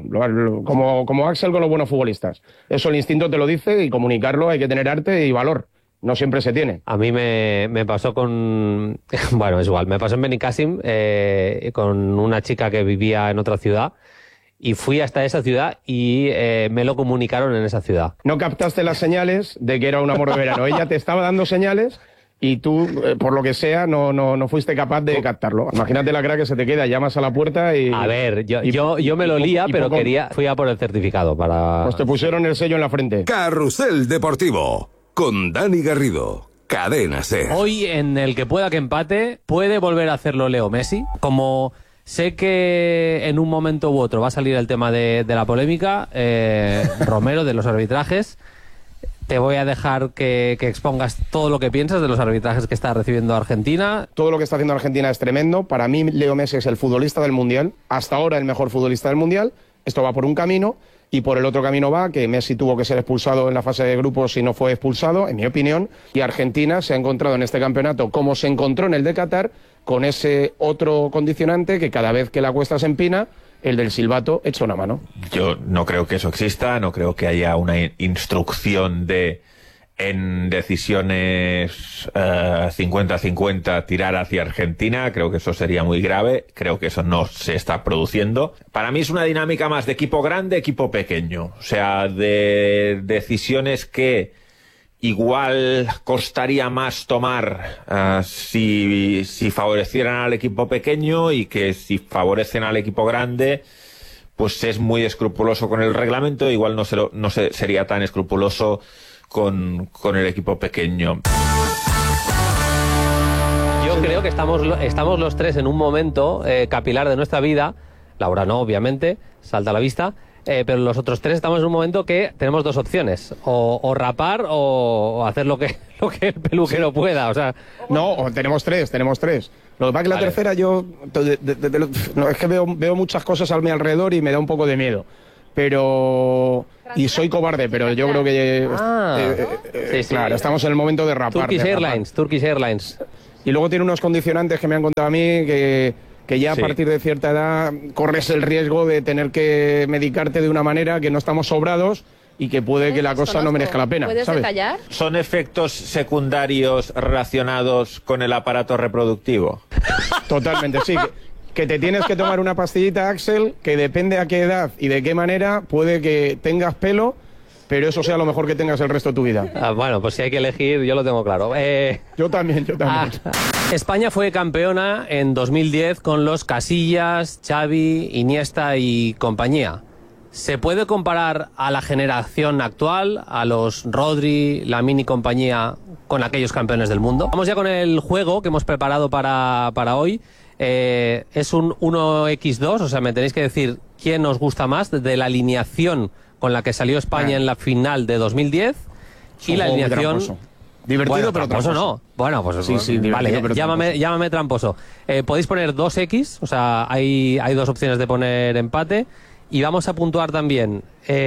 como Axel con los buenos futbolistas. Eso el instinto te lo dice y comunicarlo hay que tener arte y valor. No siempre se tiene. A mí me pasó con... Bueno, es igual, me pasó en Benicàssim con una chica que vivía en otra ciudad. Y fui hasta esa ciudad y me lo comunicaron en esa ciudad. No captaste las señales de que era un amor de verano. Ella te estaba dando señales y tú, por lo que sea, no fuiste capaz de captarlo. Imagínate la cara que se te queda, llamas a la puerta y... A ver, yo me lo lía, pero fui a por el certificado para... Pues te pusieron el sello en la frente. Carrusel Deportivo, con Dani Garrido. Cadena SER. Hoy, en el que pueda que empate, puede volver a hacerlo Leo Messi. Como... Sé que en un momento u otro va a salir el tema de la polémica, Romero, de los arbitrajes. Te voy a dejar que expongas todo lo que piensas de los arbitrajes que está recibiendo Argentina. Todo lo que está haciendo Argentina es tremendo. Para mí, Leo Messi es el futbolista del Mundial. Hasta ahora el mejor futbolista del Mundial. Esto va por un camino y por el otro camino va que Messi tuvo que ser expulsado en la fase de grupos y no fue expulsado, en mi opinión. Y Argentina se ha encontrado en este campeonato, como se encontró en el de Qatar, con ese otro condicionante que cada vez que la cuesta se empina, el del silbato echa una mano. Yo no creo que eso exista, no creo que haya una instrucción en decisiones 50-50 tirar hacia Argentina. Creo que eso sería muy grave, creo que eso no se está produciendo. Para mí es una dinámica más de equipo grande, equipo pequeño, o sea, de decisiones que igual costaría más tomar si favorecieran al equipo pequeño, y que si favorecen al equipo grande pues es muy escrupuloso con el reglamento, igual no sería tan escrupuloso con el equipo pequeño. Yo creo que estamos los tres en un momento capilar de nuestra vida. Laura no, obviamente, salta a la vista. Pero los otros tres estamos en un momento que tenemos dos opciones: o rapar o hacer lo que el peluquero pueda. O sea, no, tenemos tres. Lo que pasa es que la tercera no, es que veo muchas cosas a mi alrededor y me da un poco de miedo. Pero... Y soy cobarde, pero yo creo que... Claro, estamos en el momento de rapar. Turkish Airlines. Y luego tiene unos condicionantes que me han contado a mí que ya a partir de cierta edad corres el riesgo de tener que medicarte de una manera que no estamos sobrados y que puede que la cosa no merezca la pena. ¿Puedes detallar? ¿Son efectos secundarios relacionados con el aparato reproductivo? Totalmente, sí. Que te tienes que tomar una pastillita, Axel, que depende a qué edad y de qué manera puede que tengas pelo, pero eso sea lo mejor que tengas el resto de tu vida. Bueno, pues si hay que elegir, yo lo tengo claro. Yo también. España fue campeona en 2010 con los Casillas, Xavi, Iniesta y compañía. ¿Se puede comparar a la generación actual, a los Rodri, Lamine y compañía, con aquellos campeones del mundo? Vamos ya con el juego que hemos preparado para hoy. Es un 1x2, o sea, me tenéis que decir quién os gusta más de la alineación con la que salió España en la final de 2010 y la alineación... Divertido, pero tramposo. No. Bueno, pues sí, vale, llámame tramposo. Podéis poner 2x, o sea, hay dos opciones de poner empate. Y vamos a puntuar también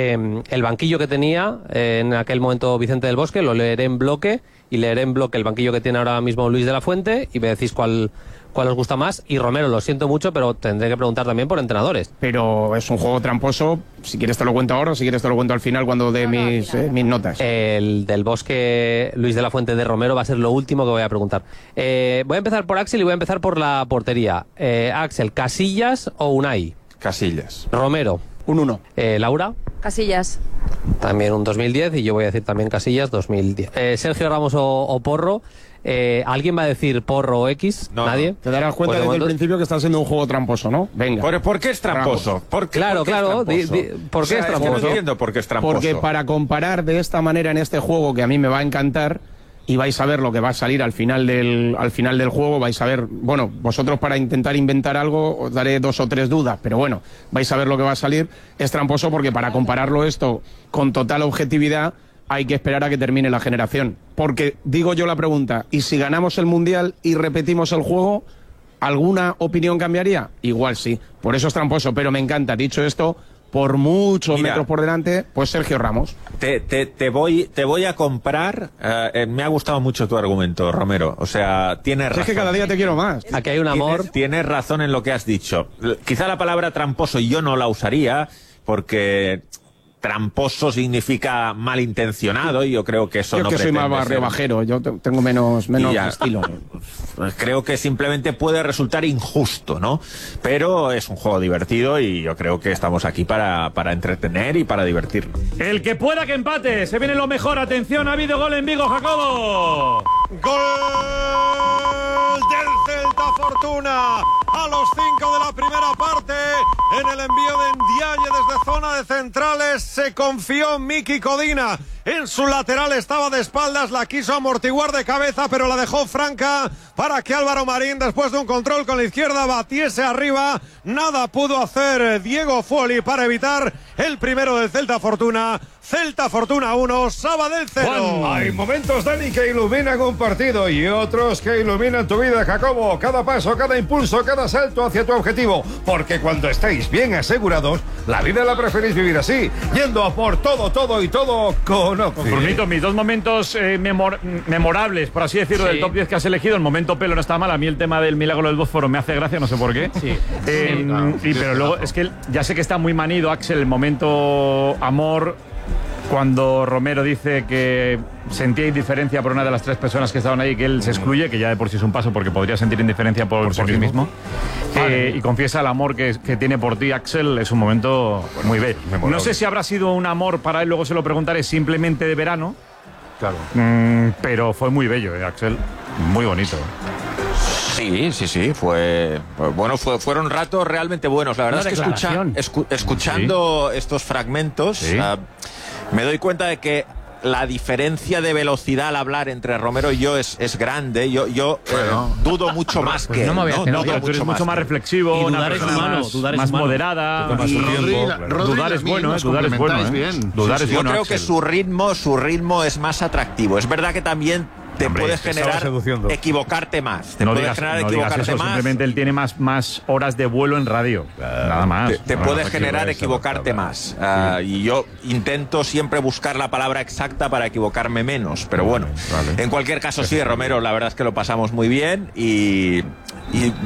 el banquillo que tenía en aquel momento Vicente del Bosque, lo leeré en bloque, y leeré en bloque el banquillo que tiene ahora mismo Luis de la Fuente, y me decís cuál os gusta más. Y Romero, lo siento mucho, pero tendré que preguntar también por entrenadores. Pero es un juego tramposo, si quieres te lo cuento ahora, o si quieres te lo cuento al final cuando dé mis notas. El del Bosque, Luis de la Fuente de Romero va a ser lo último que voy a preguntar. Voy a empezar por Axel y voy a empezar por la portería. Axel, ¿Casillas o Unai? Casillas. Romero. Un 1. Laura. Casillas. También un 2010, y yo voy a decir también Casillas 2010. Sergio Ramos o Porro. ¿Alguien va a decir Porro o X? No, ¿Nadie? Te darás cuenta desde el principio que está siendo un juego tramposo, ¿no? Venga. ¿Por qué es tramposo? ¿Por qué es tramposo? ¿Por qué es tramposo? No entiendo por qué es tramposo. Porque para comparar de esta manera en este juego, que a mí me va a encantar, y vais a ver lo que va a salir al final del juego, vais a ver, bueno, vosotros para intentar inventar algo os daré 2 o 3 dudas, pero bueno, vais a ver lo que va a salir. Es tramposo porque para compararlo esto con total objetividad hay que esperar a que termine la generación. Porque digo yo la pregunta, ¿y si ganamos el Mundial y repetimos el juego, alguna opinión cambiaría? Igual sí, por eso es tramposo, pero me encanta. Dicho esto, por muchos metros por delante, pues Sergio Ramos. Te voy a comprar. Me ha gustado mucho tu argumento, Romero. O sea, tienes razón. Es que cada día te quiero más. Aquí hay un amor. Tienes razón en lo que has dicho. Quizá la palabra tramposo yo no la usaría, porque tramposo significa malintencionado, y yo creo que eso no pretende ser. Yo que soy más barrio-bajero, yo tengo menos estilo. Creo que simplemente puede resultar injusto, ¿no? Pero es un juego divertido y yo creo que estamos aquí para entretener y para divertir. El que pueda que empate, se viene lo mejor. Atención, ha habido gol en Vigo, Jacobo. Gol del Celta Fortuna a los 5 de la primera parte. En el envío de Ndiaye desde zona de centrales se confió Miki Codina. En su lateral estaba de espaldas, la quiso amortiguar de cabeza, pero la dejó franca para que Álvaro Marín, después de un control con la izquierda, batiese arriba. Nada pudo hacer Diego Folli para evitar el primero del Celta Fortuna. Celta Fortuna 1, Sabadell 0. Hay momentos, Dani, que iluminan un partido y otros que iluminan tu vida, Jacobo. Cada paso, cada impulso, cada cada salto hacia tu objetivo, porque cuando estáis bien asegurados, la vida la preferís vivir así, yendo a por todo y todo con Oxy. Brunito, mis dos momentos memorables, por así decirlo, del top 10 que has elegido. El momento pelo no está mal. A mí el tema del milagro del Bósforo me hace gracia, no sé por qué. Sí. Pero luego es que ya sé que está muy manido, Axel, el momento amor, cuando Romero dice que sentía indiferencia por una de las tres personas que estaban ahí, que él se excluye, que ya de por sí es un paso porque podría sentir indiferencia por sí mismo. Y confiesa el amor que tiene por ti, Axel. Es un momento muy bello. No sé si habrá sido un amor para él, luego se lo preguntaré, simplemente de verano. Claro. Pero fue muy bello, Axel. Muy bonito. Sí, fueron ratos realmente buenos. La verdad es que escuchando estos fragmentos, me doy cuenta de que la diferencia de velocidad al hablar entre Romero y yo es grande. Yo dudo mucho más que él. No, pero tú eres mucho más reflexivo, y una persona más moderada. Dudar es bueno, dudar es bueno. Yo creo que su ritmo es más atractivo. Es verdad que también te puede generar equivocarte más. No digas eso, simplemente él tiene más horas de vuelo en radio. Nada más. Te puede generar equivocarte más. Y yo intento siempre buscar la palabra exacta para equivocarme menos. Pero bueno, en cualquier caso sí, Romero, la verdad es que lo pasamos muy bien y